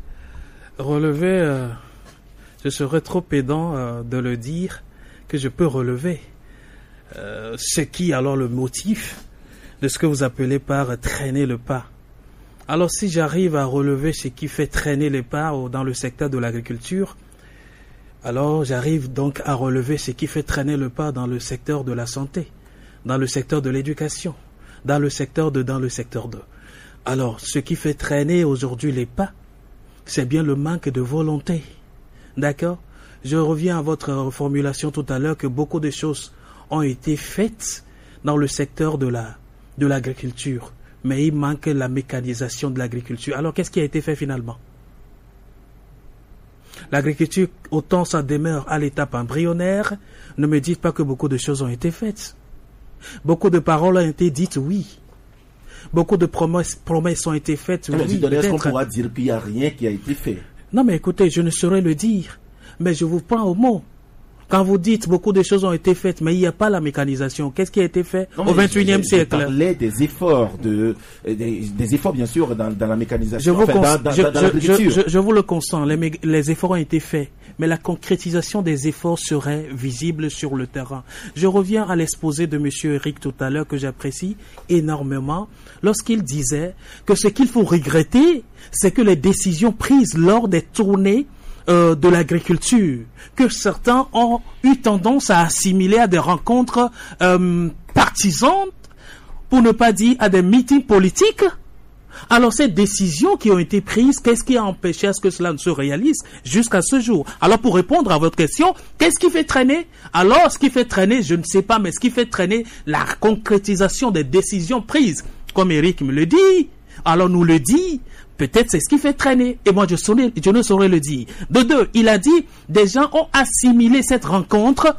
[SPEAKER 5] relever, euh, ce serait trop pédant euh, de le dire que je peux relever. Euh, ce qui alors le motif de ce que vous appelez par traîner le pas. Alors si j'arrive à relever ce qui fait traîner les pas au- dans le secteur de l'agriculture, alors j'arrive donc à relever ce qui fait traîner le pas dans le secteur de la santé, dans le secteur de l'éducation, dans le secteur de dans le secteur de. Alors ce qui fait traîner aujourd'hui les pas, c'est bien le manque de volonté. D'accord? Je reviens à votre formulation tout à l'heure que beaucoup de choses ont été faites dans le secteur de la de l'agriculture, mais il manque la mécanisation de l'agriculture. Alors qu'est-ce qui a été fait finalement? L'agriculture, autant ça demeure à l'étape embryonnaire, ne me dites pas que beaucoup de choses ont été faites. Beaucoup de paroles ont été dites, oui. Beaucoup de promesses, promesses ont été faites,
[SPEAKER 1] Alors,
[SPEAKER 5] oui.
[SPEAKER 1] Dieudonné, est-ce qu'on
[SPEAKER 5] peut-être.
[SPEAKER 1] pourra dire qu'il n'y a rien qui a été fait?
[SPEAKER 5] Non mais écoutez, je ne saurais le dire, mais je vous prends au mot. Quand vous dites beaucoup de choses ont été faites, mais il n'y a pas la mécanisation. Qu'est-ce qui a été fait
[SPEAKER 1] Non,
[SPEAKER 5] au
[SPEAKER 1] mais
[SPEAKER 5] vingt et unième
[SPEAKER 1] je- je
[SPEAKER 5] siècle?
[SPEAKER 1] parlais des efforts, de, des, des efforts bien sûr dans, dans la
[SPEAKER 5] Je
[SPEAKER 1] mécanisation,
[SPEAKER 5] vous,
[SPEAKER 1] enfin,
[SPEAKER 5] cons-
[SPEAKER 1] dans, dans,
[SPEAKER 5] je,
[SPEAKER 1] dans- dans
[SPEAKER 5] je-
[SPEAKER 1] l'agriculture.
[SPEAKER 5] je- je vous le consens, les, mé- les efforts ont été faits, mais la concrétisation des efforts serait visible sur le terrain. Je reviens à l'exposé de monsieur Eric tout à l'heure que j'apprécie énormément, lorsqu'il disait que ce qu'il faut regretter, c'est que les décisions prises lors des tournées euh, de l'agriculture, que certains ont eu tendance à assimiler à des rencontres euh, partisanes, pour ne pas dire à des meetings politiques. Alors ces décisions qui ont été prises, qu'est-ce qui a empêché à ce que cela ne se réalise jusqu'à ce jour? Alors pour répondre à votre question, qu'est-ce qui fait traîner? Alors ce qui fait traîner, je ne sais pas, mais ce qui fait traîner la concrétisation des décisions prises, comme Eric me le dit, alors nous le dit, peut-être c'est ce qui fait traîner. Et moi je, saurais, je ne saurais le dire. De deux, il a dit, des gens ont assimilé cette rencontre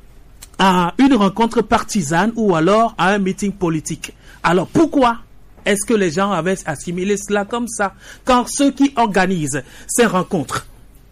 [SPEAKER 5] à une rencontre partisane ou alors à un meeting politique. Alors pourquoi est-ce que les gens avaient assimilé cela comme ça? Quand ceux qui organisent ces rencontres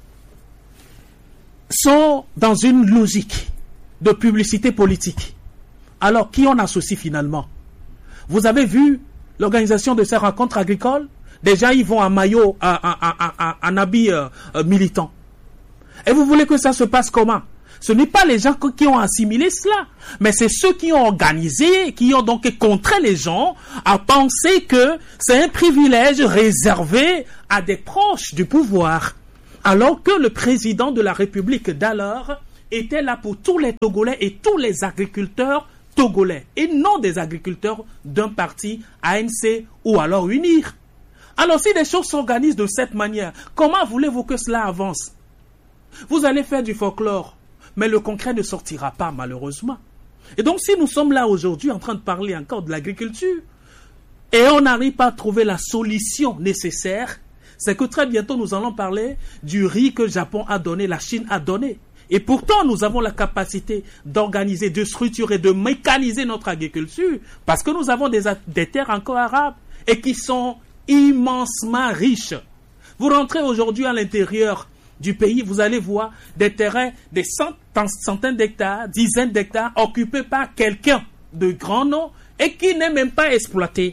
[SPEAKER 5] sont dans une logique de publicité politique, alors qui on associe finalement? Vous avez vu l'organisation de ces rencontres agricoles? Déjà ils vont en maillot, en, en, en, en, en habit euh, euh, militant. Et vous voulez que ça se passe comment? Ce n'est pas les gens qui ont assimilé cela, mais c'est ceux qui ont organisé, qui ont donc contré les gens à penser que c'est un privilège réservé à des proches du pouvoir. Alors que le président de la République d'alors était là pour tous les Togolais et tous les agriculteurs togolais, et non des agriculteurs d'un parti A N C ou alors UNIR. Alors si les choses s'organisent de cette manière, comment voulez-vous que cela avance? Vous allez faire du folklore, mais le concret ne sortira pas malheureusement. Et donc si nous sommes là aujourd'hui en train de parler encore de l'agriculture, et on n'arrive pas à trouver la solution nécessaire, c'est que très bientôt nous allons parler du riz que le Japon a donné, la Chine a donné. Et pourtant, nous avons la capacité d'organiser, de structurer, de mécaniser notre agriculture parce que nous avons des, des terres encore arables et qui sont immensement riches. Vous rentrez aujourd'hui à l'intérieur du pays, vous allez voir des terrains, des centaines d'hectares, dizaines d'hectares occupés par quelqu'un de grand nom et qui n'est même pas exploité.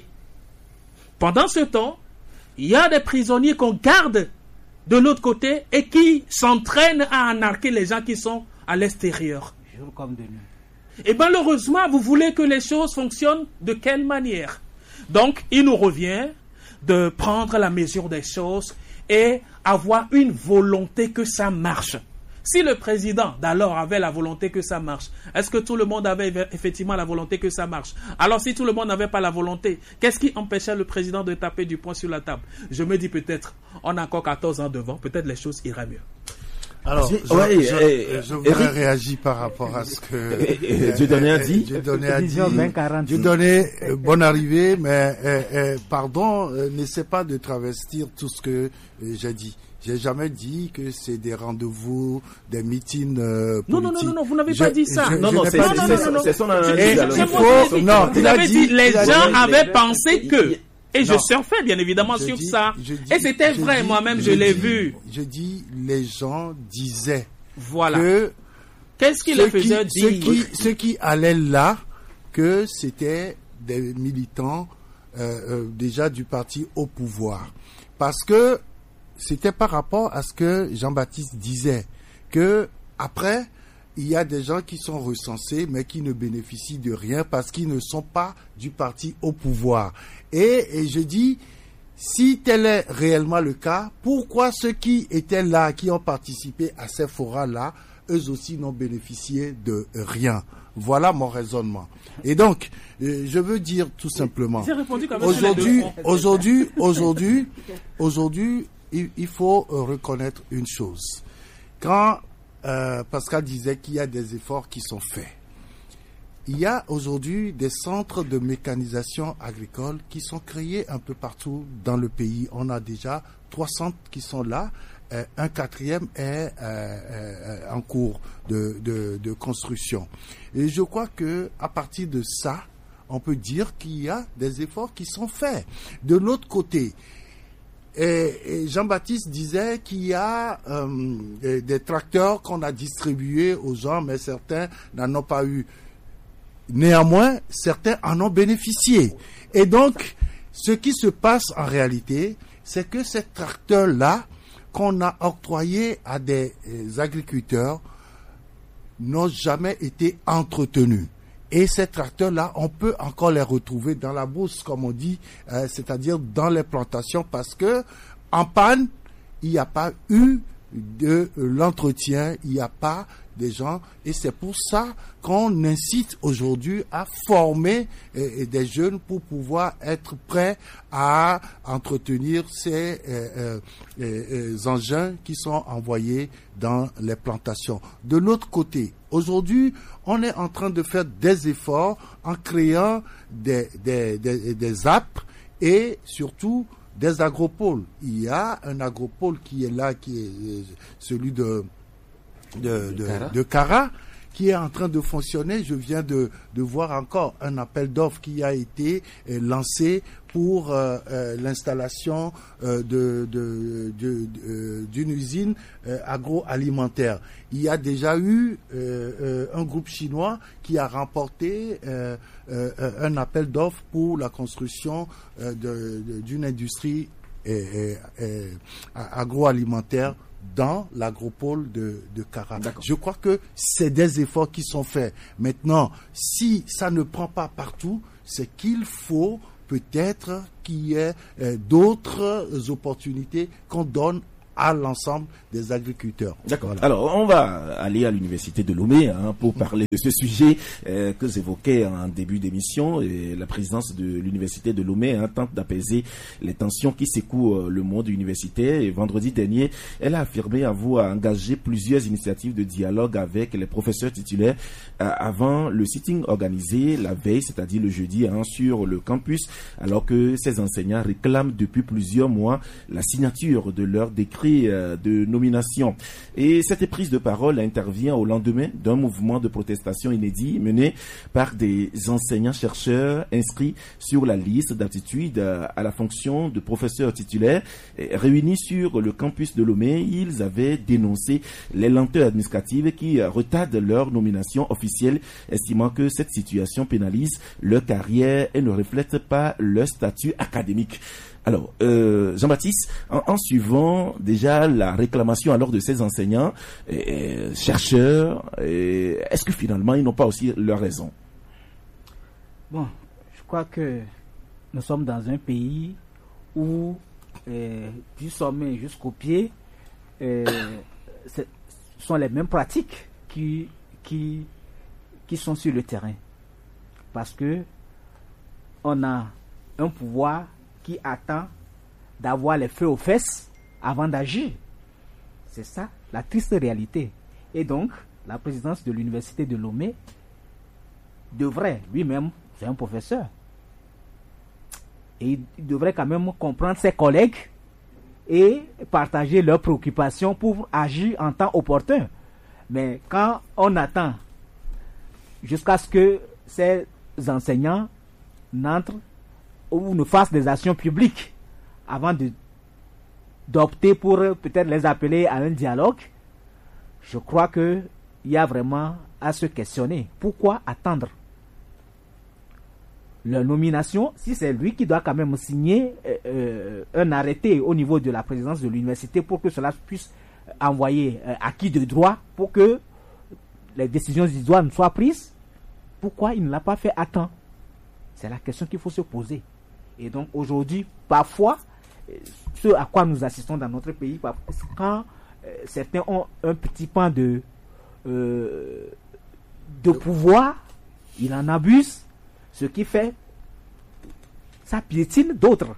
[SPEAKER 5] Pendant ce temps, il y a des prisonniers qu'on garde de l'autre côté et qui s'entraînent à anarquer les gens qui sont à l'extérieur.
[SPEAKER 4] Jour comme de nuit.
[SPEAKER 5] Et malheureusement, vous voulez que les choses fonctionnent de quelle manière? Donc, il nous revient de prendre la mesure des choses et avoir une volonté que ça marche. Si le président d'alors avait la volonté que ça marche, est-ce que tout le monde avait effectivement la volonté que ça marche? Alors si tout le monde n'avait pas la volonté, qu'est-ce qui empêchait le président de taper du poing sur la table? Je me dis peut-être, on a encore quatorze ans devant, peut-être les choses iraient mieux.
[SPEAKER 2] Alors, je,
[SPEAKER 1] ouais,
[SPEAKER 2] je,
[SPEAKER 1] euh,
[SPEAKER 2] je voudrais Eric, réagir par rapport à ce que
[SPEAKER 1] Dieudonné a dit.
[SPEAKER 2] Dieudonné a dit. Dieudonné, euh, bonne arrivée, mais euh, euh, pardon, euh, n'essaie pas de travestir tout ce que euh, j'ai dit. J'ai jamais dit que c'est des rendez-vous, des meetings euh, politiques.
[SPEAKER 5] Non, non, non, non, vous n'avez pas dit ça.
[SPEAKER 1] Je, non, non, c'est,
[SPEAKER 5] non,
[SPEAKER 1] c'est,
[SPEAKER 5] non,
[SPEAKER 1] c'est,
[SPEAKER 5] non, non,
[SPEAKER 1] c'est son analyse.
[SPEAKER 5] Et,
[SPEAKER 1] alors,
[SPEAKER 5] je,
[SPEAKER 1] il
[SPEAKER 5] faut,
[SPEAKER 2] non,
[SPEAKER 5] vous
[SPEAKER 2] il a
[SPEAKER 5] avez
[SPEAKER 2] dit,
[SPEAKER 5] dit, les
[SPEAKER 2] il a
[SPEAKER 5] gens
[SPEAKER 2] dit,
[SPEAKER 5] avaient
[SPEAKER 1] il,
[SPEAKER 5] pensé
[SPEAKER 1] il,
[SPEAKER 5] que...
[SPEAKER 1] il,
[SPEAKER 5] Et je
[SPEAKER 2] non.
[SPEAKER 5] surfais bien évidemment
[SPEAKER 2] je
[SPEAKER 5] sur
[SPEAKER 2] dis,
[SPEAKER 5] ça.
[SPEAKER 2] Je dis,
[SPEAKER 5] et c'était
[SPEAKER 2] je
[SPEAKER 5] vrai,
[SPEAKER 2] dis,
[SPEAKER 5] moi-même, je,
[SPEAKER 2] je
[SPEAKER 5] l'ai
[SPEAKER 2] dis,
[SPEAKER 5] vu.
[SPEAKER 2] Je dis, les gens disaient
[SPEAKER 5] voilà.
[SPEAKER 2] que...
[SPEAKER 5] Qu'est-ce qui les faisait
[SPEAKER 2] qui,
[SPEAKER 5] dire?
[SPEAKER 2] Ceux qui, ceux qui allaient là, que c'était des militants euh, euh, déjà du parti au pouvoir. Parce que c'était par rapport à ce que Jean-Baptiste disait, que après, il y a des gens qui sont recensés, mais qui ne bénéficient de rien parce qu'ils ne sont pas du parti au pouvoir. Et, et je dis, si tel est réellement le cas, pourquoi ceux qui étaient là, qui ont participé à ces forats-là, eux aussi n'ont bénéficié de rien? Voilà mon raisonnement. Et donc, euh, je veux dire tout simplement, aujourd'hui, aujourd'hui, aujourd'hui, aujourd'hui, il, il faut reconnaître une chose. Quand euh, Pascal disait qu'il y a des efforts qui sont faits, il y a aujourd'hui des centres de mécanisation agricole qui sont créés un peu partout dans le pays. On a déjà trois centres qui sont là. Euh, un quatrième est euh, euh, en cours de, de, de construction. Et je crois que à partir de ça, on peut dire qu'il y a des efforts qui sont faits. De l'autre côté, et, et Jean-Baptiste disait qu'il y a euh, des, des tracteurs qu'on a distribués aux gens, mais certains n'en ont pas eu. Néanmoins, certains en ont bénéficié. Et donc, ce qui se passe en réalité, c'est que ces tracteurs-là, qu'on a octroyés à des agriculteurs, n'ont jamais été entretenus. Et ces tracteurs-là, on peut encore les retrouver dans la brousse, comme on dit, euh, c'est-à-dire dans les plantations, parce que en panne, il n'y a pas eu de l'entretien, il n'y a pas des gens, et c'est pour ça qu'on incite aujourd'hui à former euh, des jeunes pour pouvoir être prêts à entretenir ces euh, euh, euh, engins qui sont envoyés dans les plantations. De l'autre côté, aujourd'hui, on est en train de faire des efforts en créant des, des, des, des apps et surtout des agropoles. Il y a un agropole qui est là, qui est celui de de, de, de Cara, qui est en train de fonctionner. Je viens de, de voir encore un appel d'offres qui a été euh, lancé pour euh, euh, l'installation euh, de, de, de, de, d'une usine euh, agroalimentaire. Il y a déjà eu euh, euh, un groupe chinois qui a remporté euh, euh, un appel d'offres pour la construction euh, de, de, d'une industrie et, et, et, agroalimentaire dans l'agropole de, de Kara. D'accord. Je crois que c'est des efforts qui sont faits. Maintenant, si ça ne prend pas partout, c'est qu'il faut peut-être qu'il y ait euh, d'autres opportunités qu'on donne à l'ensemble des agriculteurs.
[SPEAKER 1] D'accord. Voilà. Alors, on va aller à l'université de Lomé hein, pour parler de ce sujet euh, que j'évoquais en début d'émission. Et la présidence de l'université de Lomé hein, tente d'apaiser les tensions qui secouent euh, le monde universitaire. Et vendredi dernier, elle a affirmé avoir engagé plusieurs initiatives de dialogue avec les professeurs titulaires euh, avant le sitting organisé la veille, c'est-à-dire le jeudi, hein, sur le campus, alors que ces enseignants réclament depuis plusieurs mois la signature de leur décret de nomination. Et cette prise de parole intervient au lendemain d'un mouvement de protestation inédit mené par des enseignants-chercheurs inscrits sur la liste d'aptitude à la fonction de professeur titulaire. Réunis sur le campus de Lomé, ils avaient dénoncé les lenteurs administratives qui retardent leur nomination officielle, estimant que cette situation pénalise leur carrière et ne reflète pas leur statut académique. Alors, euh, Jean-Baptiste, en, en suivant déjà la réclamation alors de ces enseignants, et, et, chercheurs, et, est-ce que finalement ils n'ont pas aussi leur raison?
[SPEAKER 4] Bon, je crois que nous sommes dans un pays où euh, du sommet jusqu'au pied, euh, ce sont les mêmes pratiques qui, qui, qui sont sur le terrain. Parce que on a un pouvoir qui attend d'avoir les feux aux fesses avant d'agir. C'est ça, la triste réalité. Et donc, la présidence de l'université de Lomé devrait, lui-même, c'est un professeur, et il devrait quand même comprendre ses collègues et partager leurs préoccupations pour agir en temps opportun. Mais quand on attend jusqu'à ce que ces enseignants n'entrent ou ne fassent des actions publiques avant de d'opter pour peut-être les appeler à un dialogue, je crois que il y a vraiment à se questionner. Pourquoi attendre leur nomination si c'est lui qui doit quand même signer euh, un arrêté au niveau de la présidence de l'université pour que cela puisse envoyer euh, acquis de droit pour que les décisions idoines soient prises? Pourquoi il ne l'a pas fait à temps? C'est la question qu'il faut se poser. Et donc aujourd'hui, parfois, ce à quoi nous assistons dans notre pays, quand euh, certains ont un petit pan de, euh, de pouvoir, ils en abusent, ce qui fait, ça piétine d'autres.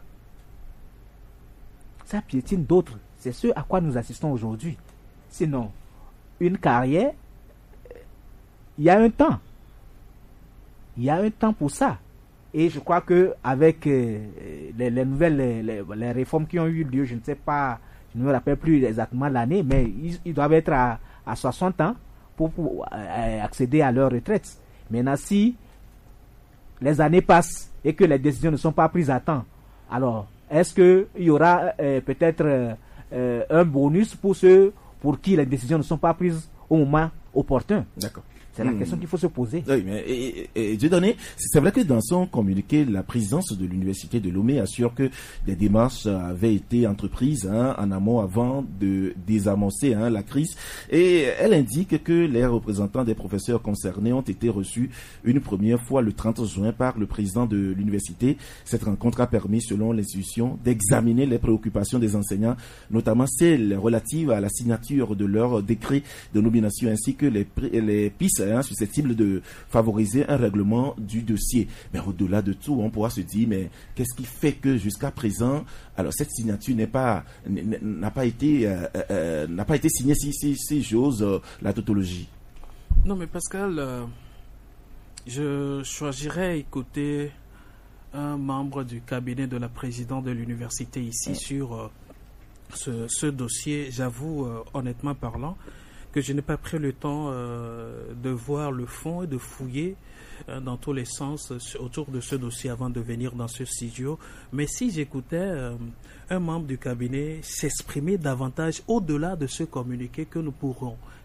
[SPEAKER 4] Ça piétine d'autres. C'est ce à quoi nous assistons aujourd'hui. Sinon, une carrière, il y a un temps. Il y a un temps pour ça. Et je crois que avec euh, les, les nouvelles les, les, les réformes qui ont eu lieu, je ne sais pas, je ne me rappelle plus exactement l'année, mais ils, ils doivent être à, à soixante ans pour, pour euh, accéder à leur retraite. Maintenant, si les années passent et que les décisions ne sont pas prises à temps, alors est-ce qu'il y aura euh, peut-être euh, un bonus pour ceux pour qui les décisions ne sont pas prises au moment opportun?
[SPEAKER 1] D'accord.
[SPEAKER 4] C'est la mmh. question qu'il faut se poser.
[SPEAKER 1] Oui, mais et, et, et Dieudonné, c'est vrai que dans son communiqué, la présidence de l'université de Lomé assure que des démarches avaient été entreprises hein, en amont avant de désamorcer hein, la crise. Et elle indique que les représentants des professeurs concernés ont été reçus une première fois le trente juin par le président de l'université. Cette rencontre a permis, selon l'institution, d'examiner les préoccupations des enseignants, notamment celles relatives à la signature de leur décret de nomination ainsi que les, les pistes susceptible de favoriser un règlement du dossier. Mais au-delà de tout, on pourra se dire, mais qu'est-ce qui fait que jusqu'à présent, alors cette signature n'est pas n'a pas été euh, euh, n'a pas été signée si si si j'ose euh, la tautologie.
[SPEAKER 5] Non, mais Pascal, euh, je choisirais écouter un membre du cabinet de la présidente de l'université ici ouais. sur euh, ce, ce dossier. J'avoue, euh, honnêtement parlant, que je n'ai pas pris le temps euh, de voir le fond et de fouiller euh, dans tous les sens euh, autour de ce dossier avant de venir dans ce studio. Mais si j'écoutais euh, un membre du cabinet s'exprimer davantage au-delà de ce communiqué que nous pourrons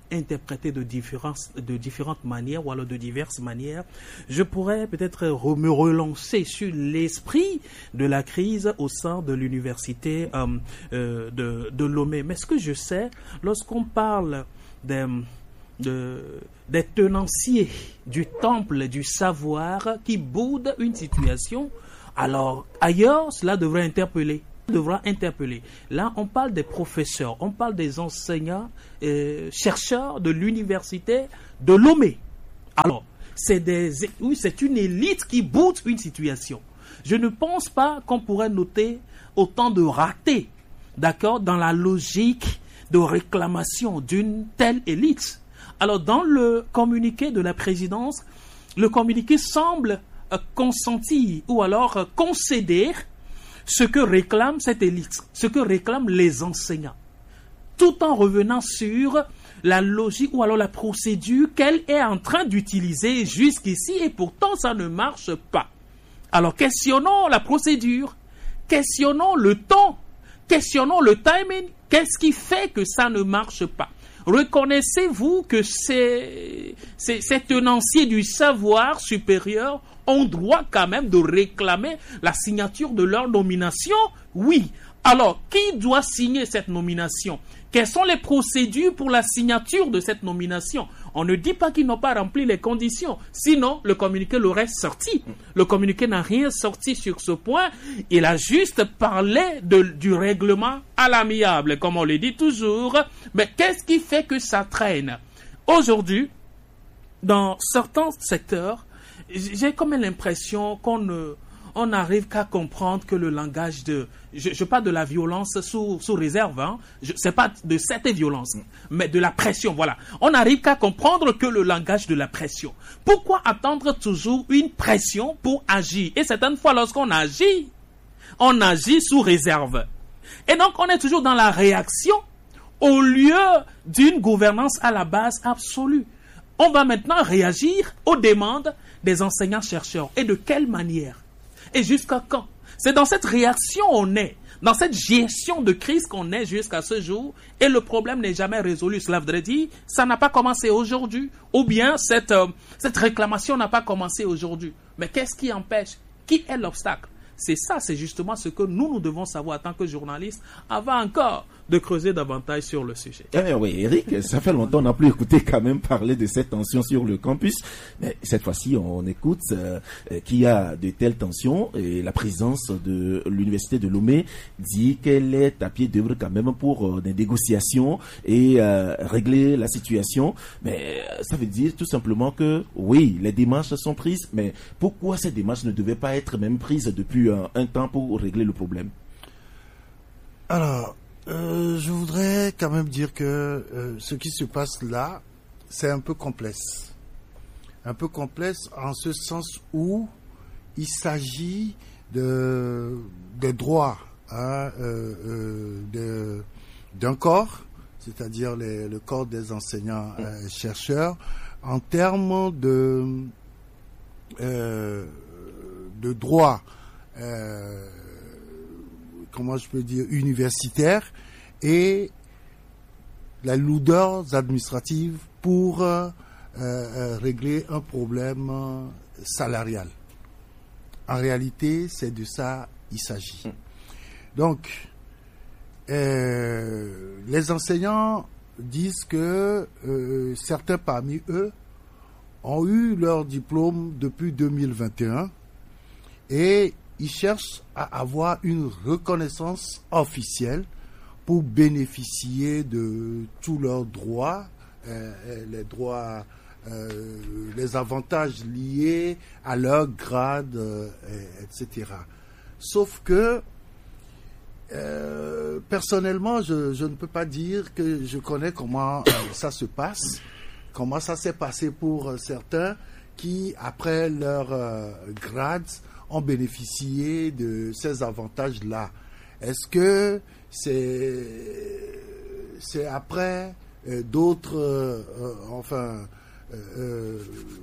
[SPEAKER 5] interprété de différentes, de différentes manières ou alors de diverses manières. Je pourrais peut-être re- me relancer sur l'esprit de la crise au sein de l'université euh, euh, de, de Lomé. Mais ce que je sais, lorsqu'on parle des, de, des tenanciers du temple du savoir qui boudent une situation, alors ailleurs, cela devrait interpeller. devra interpeller. Là, on parle des professeurs, on parle des enseignants, euh, chercheurs de l'université de Lomé. Alors, c'est des, oui, c'est une élite qui boude une situation. Je ne pense pas qu'on pourrait noter autant de ratés, d'accord, dans la logique de réclamation d'une telle élite. Alors, dans le communiqué de la présidence, le communiqué semble euh, consentir ou alors euh, concéder ce que réclame cette élite, ce que réclament les enseignants, tout en revenant sur la logique ou alors la procédure qu'elle est en train d'utiliser jusqu'ici et pourtant ça ne marche pas. Alors questionnons la procédure, questionnons le temps, questionnons le timing, qu'est-ce qui fait que ça ne marche pas? Reconnaissez-vous que ces, ces, ces tenanciers du savoir supérieur ont droit quand même de réclamer la signature de leur nomination? Oui. Alors, qui doit signer cette nomination? Quelles sont les procédures pour la signature de cette nomination? On ne dit pas qu'ils n'ont pas rempli les conditions. Sinon, le communiqué l'aurait sorti. Le communiqué n'a rien sorti sur ce point. Il a juste parlé de, du règlement à l'amiable, comme on le dit toujours. Mais qu'est-ce qui fait que ça traîne? Aujourd'hui, dans certains secteurs, j'ai comme l'impression qu'on ne... on n'arrive qu'à comprendre que le langage de... Je, je parle de la violence sous, sous réserve, hein. Je, c'est pas de cette violence, mais de la pression, voilà. On n'arrive qu'à comprendre que le langage de la pression. Pourquoi attendre toujours une pression pour agir? Et certaines fois, lorsqu'on agit, on agit sous réserve. Et donc, on est toujours dans la réaction au lieu d'une gouvernance à la base absolue. On va maintenant réagir aux demandes des enseignants-chercheurs. Et de quelle manière? Et jusqu'à quand? C'est dans cette réaction on est, dans cette gestion de crise qu'on est jusqu'à ce jour, et le problème n'est jamais résolu. Cela voudrait dire, ça n'a pas commencé aujourd'hui, ou bien cette, euh, cette réclamation n'a pas commencé aujourd'hui. Mais qu'est-ce qui empêche? Qui est l'obstacle? C'est ça, c'est justement ce que nous, nous devons savoir en tant que journalistes, avant encore de creuser davantage sur le sujet.
[SPEAKER 1] Eh oui, Eric, ça fait longtemps qu'on n'a plus écouté quand même parler de cette tension sur le campus. Mais cette fois-ci, on écoute euh, qu'il y a de telles tensions et la présidence de l'université de Lomé dit qu'elle est à pied d'œuvre quand même pour euh, des négociations et euh, régler la situation. Mais euh, ça veut dire tout simplement que oui, les démarches sont prises, mais pourquoi ces démarches ne devaient pas être même prises depuis un, un temps pour régler le problème?
[SPEAKER 2] Alors, Euh, je voudrais quand même dire que euh, ce qui se passe là, c'est un peu complexe. Un peu complexe en ce sens où il s'agit de, de droits hein, euh, euh, de, d'un corps, c'est-à-dire les, le corps des enseignants euh, chercheurs, en termes de, euh, de droits euh, comment je peux dire, universitaire et la lourdeur administrative pour euh, euh, régler un problème euh, salarial. En réalité, c'est de ça il s'agit. Donc, euh, les enseignants disent que euh, certains parmi eux ont eu leur diplôme depuis deux mille vingt et un et ils cherchent à avoir une reconnaissance officielle pour bénéficier de tous leurs droits, euh, les droits, euh, les avantages liés à leur grade, euh, et cetera. Sauf que, euh, personnellement, je, je ne peux pas dire que je connais comment euh, ça se passe, comment ça s'est passé pour euh, certains qui, après leur euh, grade, ont bénéficié de ces avantages-là. Est-ce que c'est c'est après euh, d'autres euh, euh, enfin euh,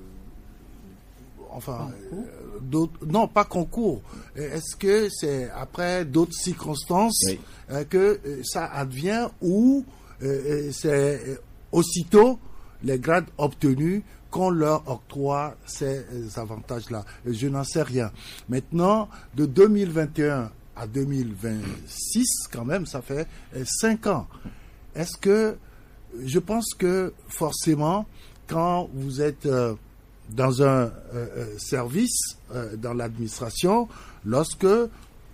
[SPEAKER 2] enfin euh, d'autres non pas concours. Est-ce que c'est après d'autres circonstances oui. euh, que euh, ça advient ou euh, c'est aussitôt les grades obtenus qu'on leur octroie ces avantages-là. Je n'en sais rien. Maintenant, de deux mille vingt et un à deux mille vingt-six, quand même, ça fait cinq ans. Est-ce que, je pense que forcément, quand vous êtes euh, dans un euh, service, euh, dans l'administration, lorsque euh,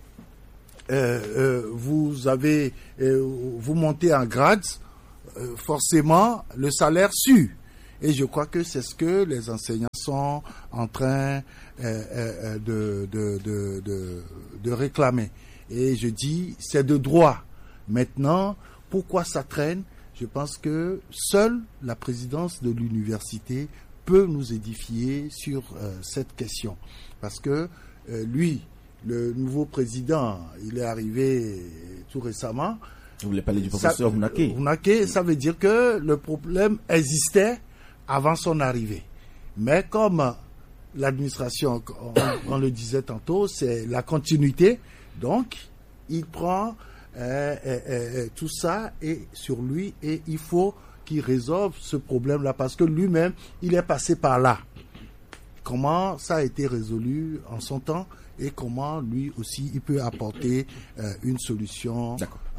[SPEAKER 2] euh, vous avez, euh, vous montez en grade, euh, forcément, le salaire suit. Et je crois que c'est ce que les enseignants sont en train euh, euh, de, de, de, de, de réclamer. Et je dis, c'est de droit. Maintenant, pourquoi ça traîne? Je pense que seule la présidence de l'université peut nous édifier sur euh, cette question. Parce que euh, lui, le nouveau président, il est arrivé tout récemment.
[SPEAKER 1] Vous voulez parler du professeur Hunake?
[SPEAKER 2] Hunake, ça veut dire que le problème existait avant son arrivée. Mais comme l'administration, on, on le disait tantôt, c'est la continuité, donc il prend euh, euh, euh, tout ça et sur lui et il faut qu'il résolve ce problème-là parce que lui-même, il est passé par là. Comment ça a été résolu en son temps et comment lui aussi il peut apporter euh, une solution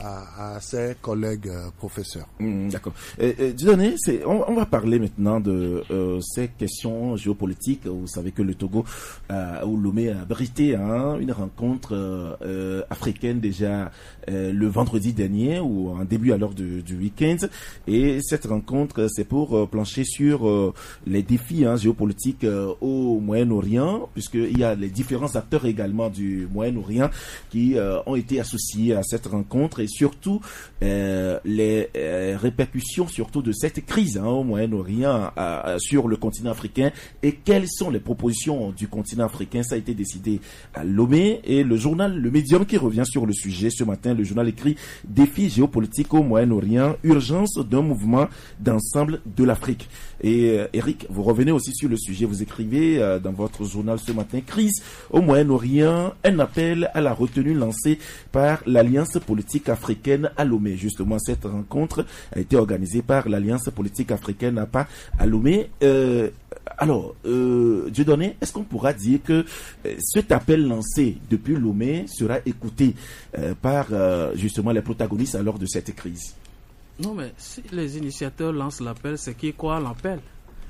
[SPEAKER 2] à, à ses collègues euh, professeurs.
[SPEAKER 1] Mmh, d'accord. Euh, euh, Dieudonné, c'est, on, on va parler maintenant de euh, ces questions géopolitiques. Vous savez que le Togo, euh, où Lomé a abrité hein, une rencontre euh, africaine déjà euh, le vendredi dernier ou en début alors du, du week-end. Et cette rencontre, c'est pour euh, plancher sur euh, les défis hein, géopolitiques euh, au Moyen-Orient, puisqu'il y a les différents acteurs également du Moyen-Orient qui euh, ont été associés à cette rencontre et surtout euh, les euh, répercussions surtout de cette crise hein, au Moyen-Orient euh, sur le continent africain et quelles sont les propositions du continent africain. Ça a été décidé à Lomé et le journal Le Médium qui revient sur le sujet ce matin, le journal écrit « Défis géopolitiques au Moyen-Orient, urgence d'un mouvement d'ensemble de l'Afrique ». Et euh, Eric, vous revenez aussi sur le sujet, vous écrivez euh, dans votre journal ce matin, crise au Moyen-Orient, un appel à la retenue lancée par l'Alliance politique africaine à Lomé. Justement, cette rencontre a été organisée par l'Alliance politique africaine à pas à Lomé. Euh, alors, euh, Dieudonné, est-ce qu'on pourra dire que euh, cet appel lancé depuis Lomé sera écouté euh, par euh, justement les protagonistes lors de cette crise?
[SPEAKER 5] Non, mais si les initiateurs lancent l'appel, c'est qui croit l'appel.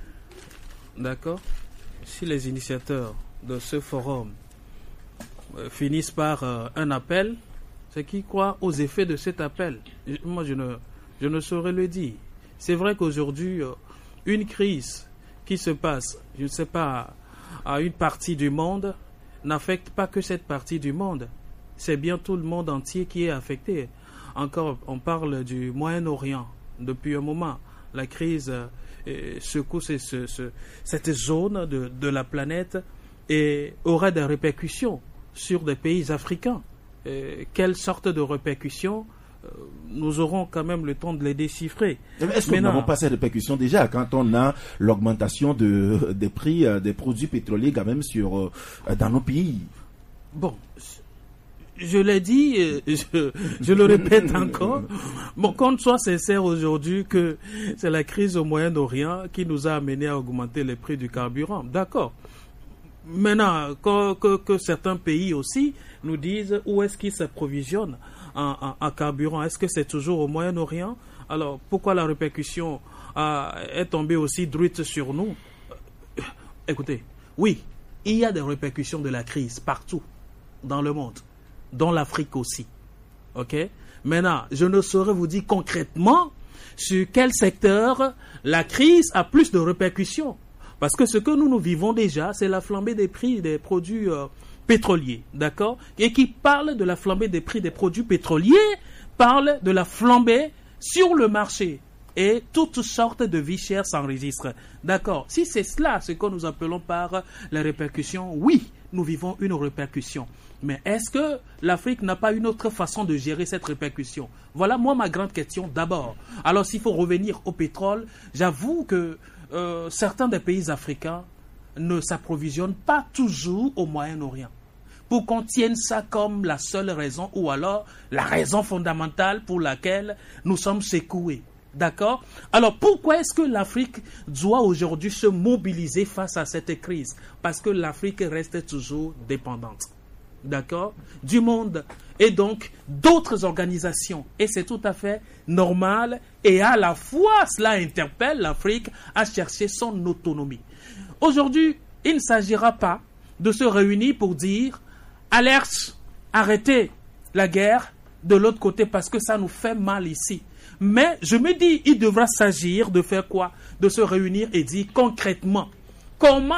[SPEAKER 5] D'accord? Si les initiateurs de ce forum euh, finissent par euh, un appel, c'est qui croit aux effets de cet appel. Moi, je ne, je ne saurais le dire. C'est vrai qu'aujourd'hui, euh, une crise qui se passe, je ne sais pas, à une partie du monde, n'affecte pas que cette partie du monde. C'est bien tout le monde entier qui est affecté. Encore, on parle du Moyen-Orient depuis un moment. La crise euh, secoue ce, ce, ce, cette zone de, de la planète et aura des répercussions sur des pays africains. Et quelle sorte de répercussions euh, nous aurons quand même le temps de les déchiffrer.
[SPEAKER 1] Est-ce que nous n'avons pas ces répercussions déjà quand on a l'augmentation de, des prix euh, des produits pétroliers quand même sur, euh, dans nos pays?
[SPEAKER 5] Bon, je l'ai dit, je, je le répète encore. Bon, qu'on soit sincère aujourd'hui que c'est la crise au Moyen-Orient qui nous a amené à augmenter les prix du carburant. D'accord. Maintenant, que, que, que certains pays aussi nous disent où est-ce qu'ils s'approvisionnent en, en, en carburant. Est-ce que c'est toujours au Moyen-Orient? Alors, pourquoi la répercussion a, est tombée aussi druite sur nous? Écoutez, oui, il y a des répercussions de la crise partout dans le monde, dans l'Afrique aussi. Ok? Maintenant, je ne saurais vous dire concrètement sur quel secteur la crise a plus de répercussions. Parce que ce que nous nous vivons déjà, c'est la flambée des prix des produits euh, pétroliers. D'accord? Et qui parle de la flambée des prix des produits pétroliers, parle de la flambée sur le marché. Et toutes sortes de vies chères s'enregistrent. D'accord? Si c'est cela, ce que nous appelons par les répercussions, oui, nous vivons une répercussion. Mais est-ce que l'Afrique n'a pas une autre façon de gérer cette répercussion? Voilà, moi, ma grande question d'abord. Alors, s'il faut revenir au pétrole, j'avoue que euh, certains des pays africains ne s'approvisionnent pas toujours au Moyen-Orient. Pour qu'on tienne ça comme la seule raison ou alors la raison fondamentale pour laquelle nous sommes secoués. D'accord? Alors, pourquoi est-ce que l'Afrique doit aujourd'hui se mobiliser face à cette crise? Parce que l'Afrique reste toujours dépendante. D'accord? Du monde et donc d'autres organisations. Et c'est tout à fait normal. Et à la fois, cela interpelle l'Afrique à chercher son autonomie. Aujourd'hui, il ne s'agira pas de se réunir pour dire « Alerte, arrêtez la guerre de l'autre côté parce que ça nous fait mal ici ». Mais je me dis, il devra s'agir de faire quoi? De se réunir et dire concrètement comment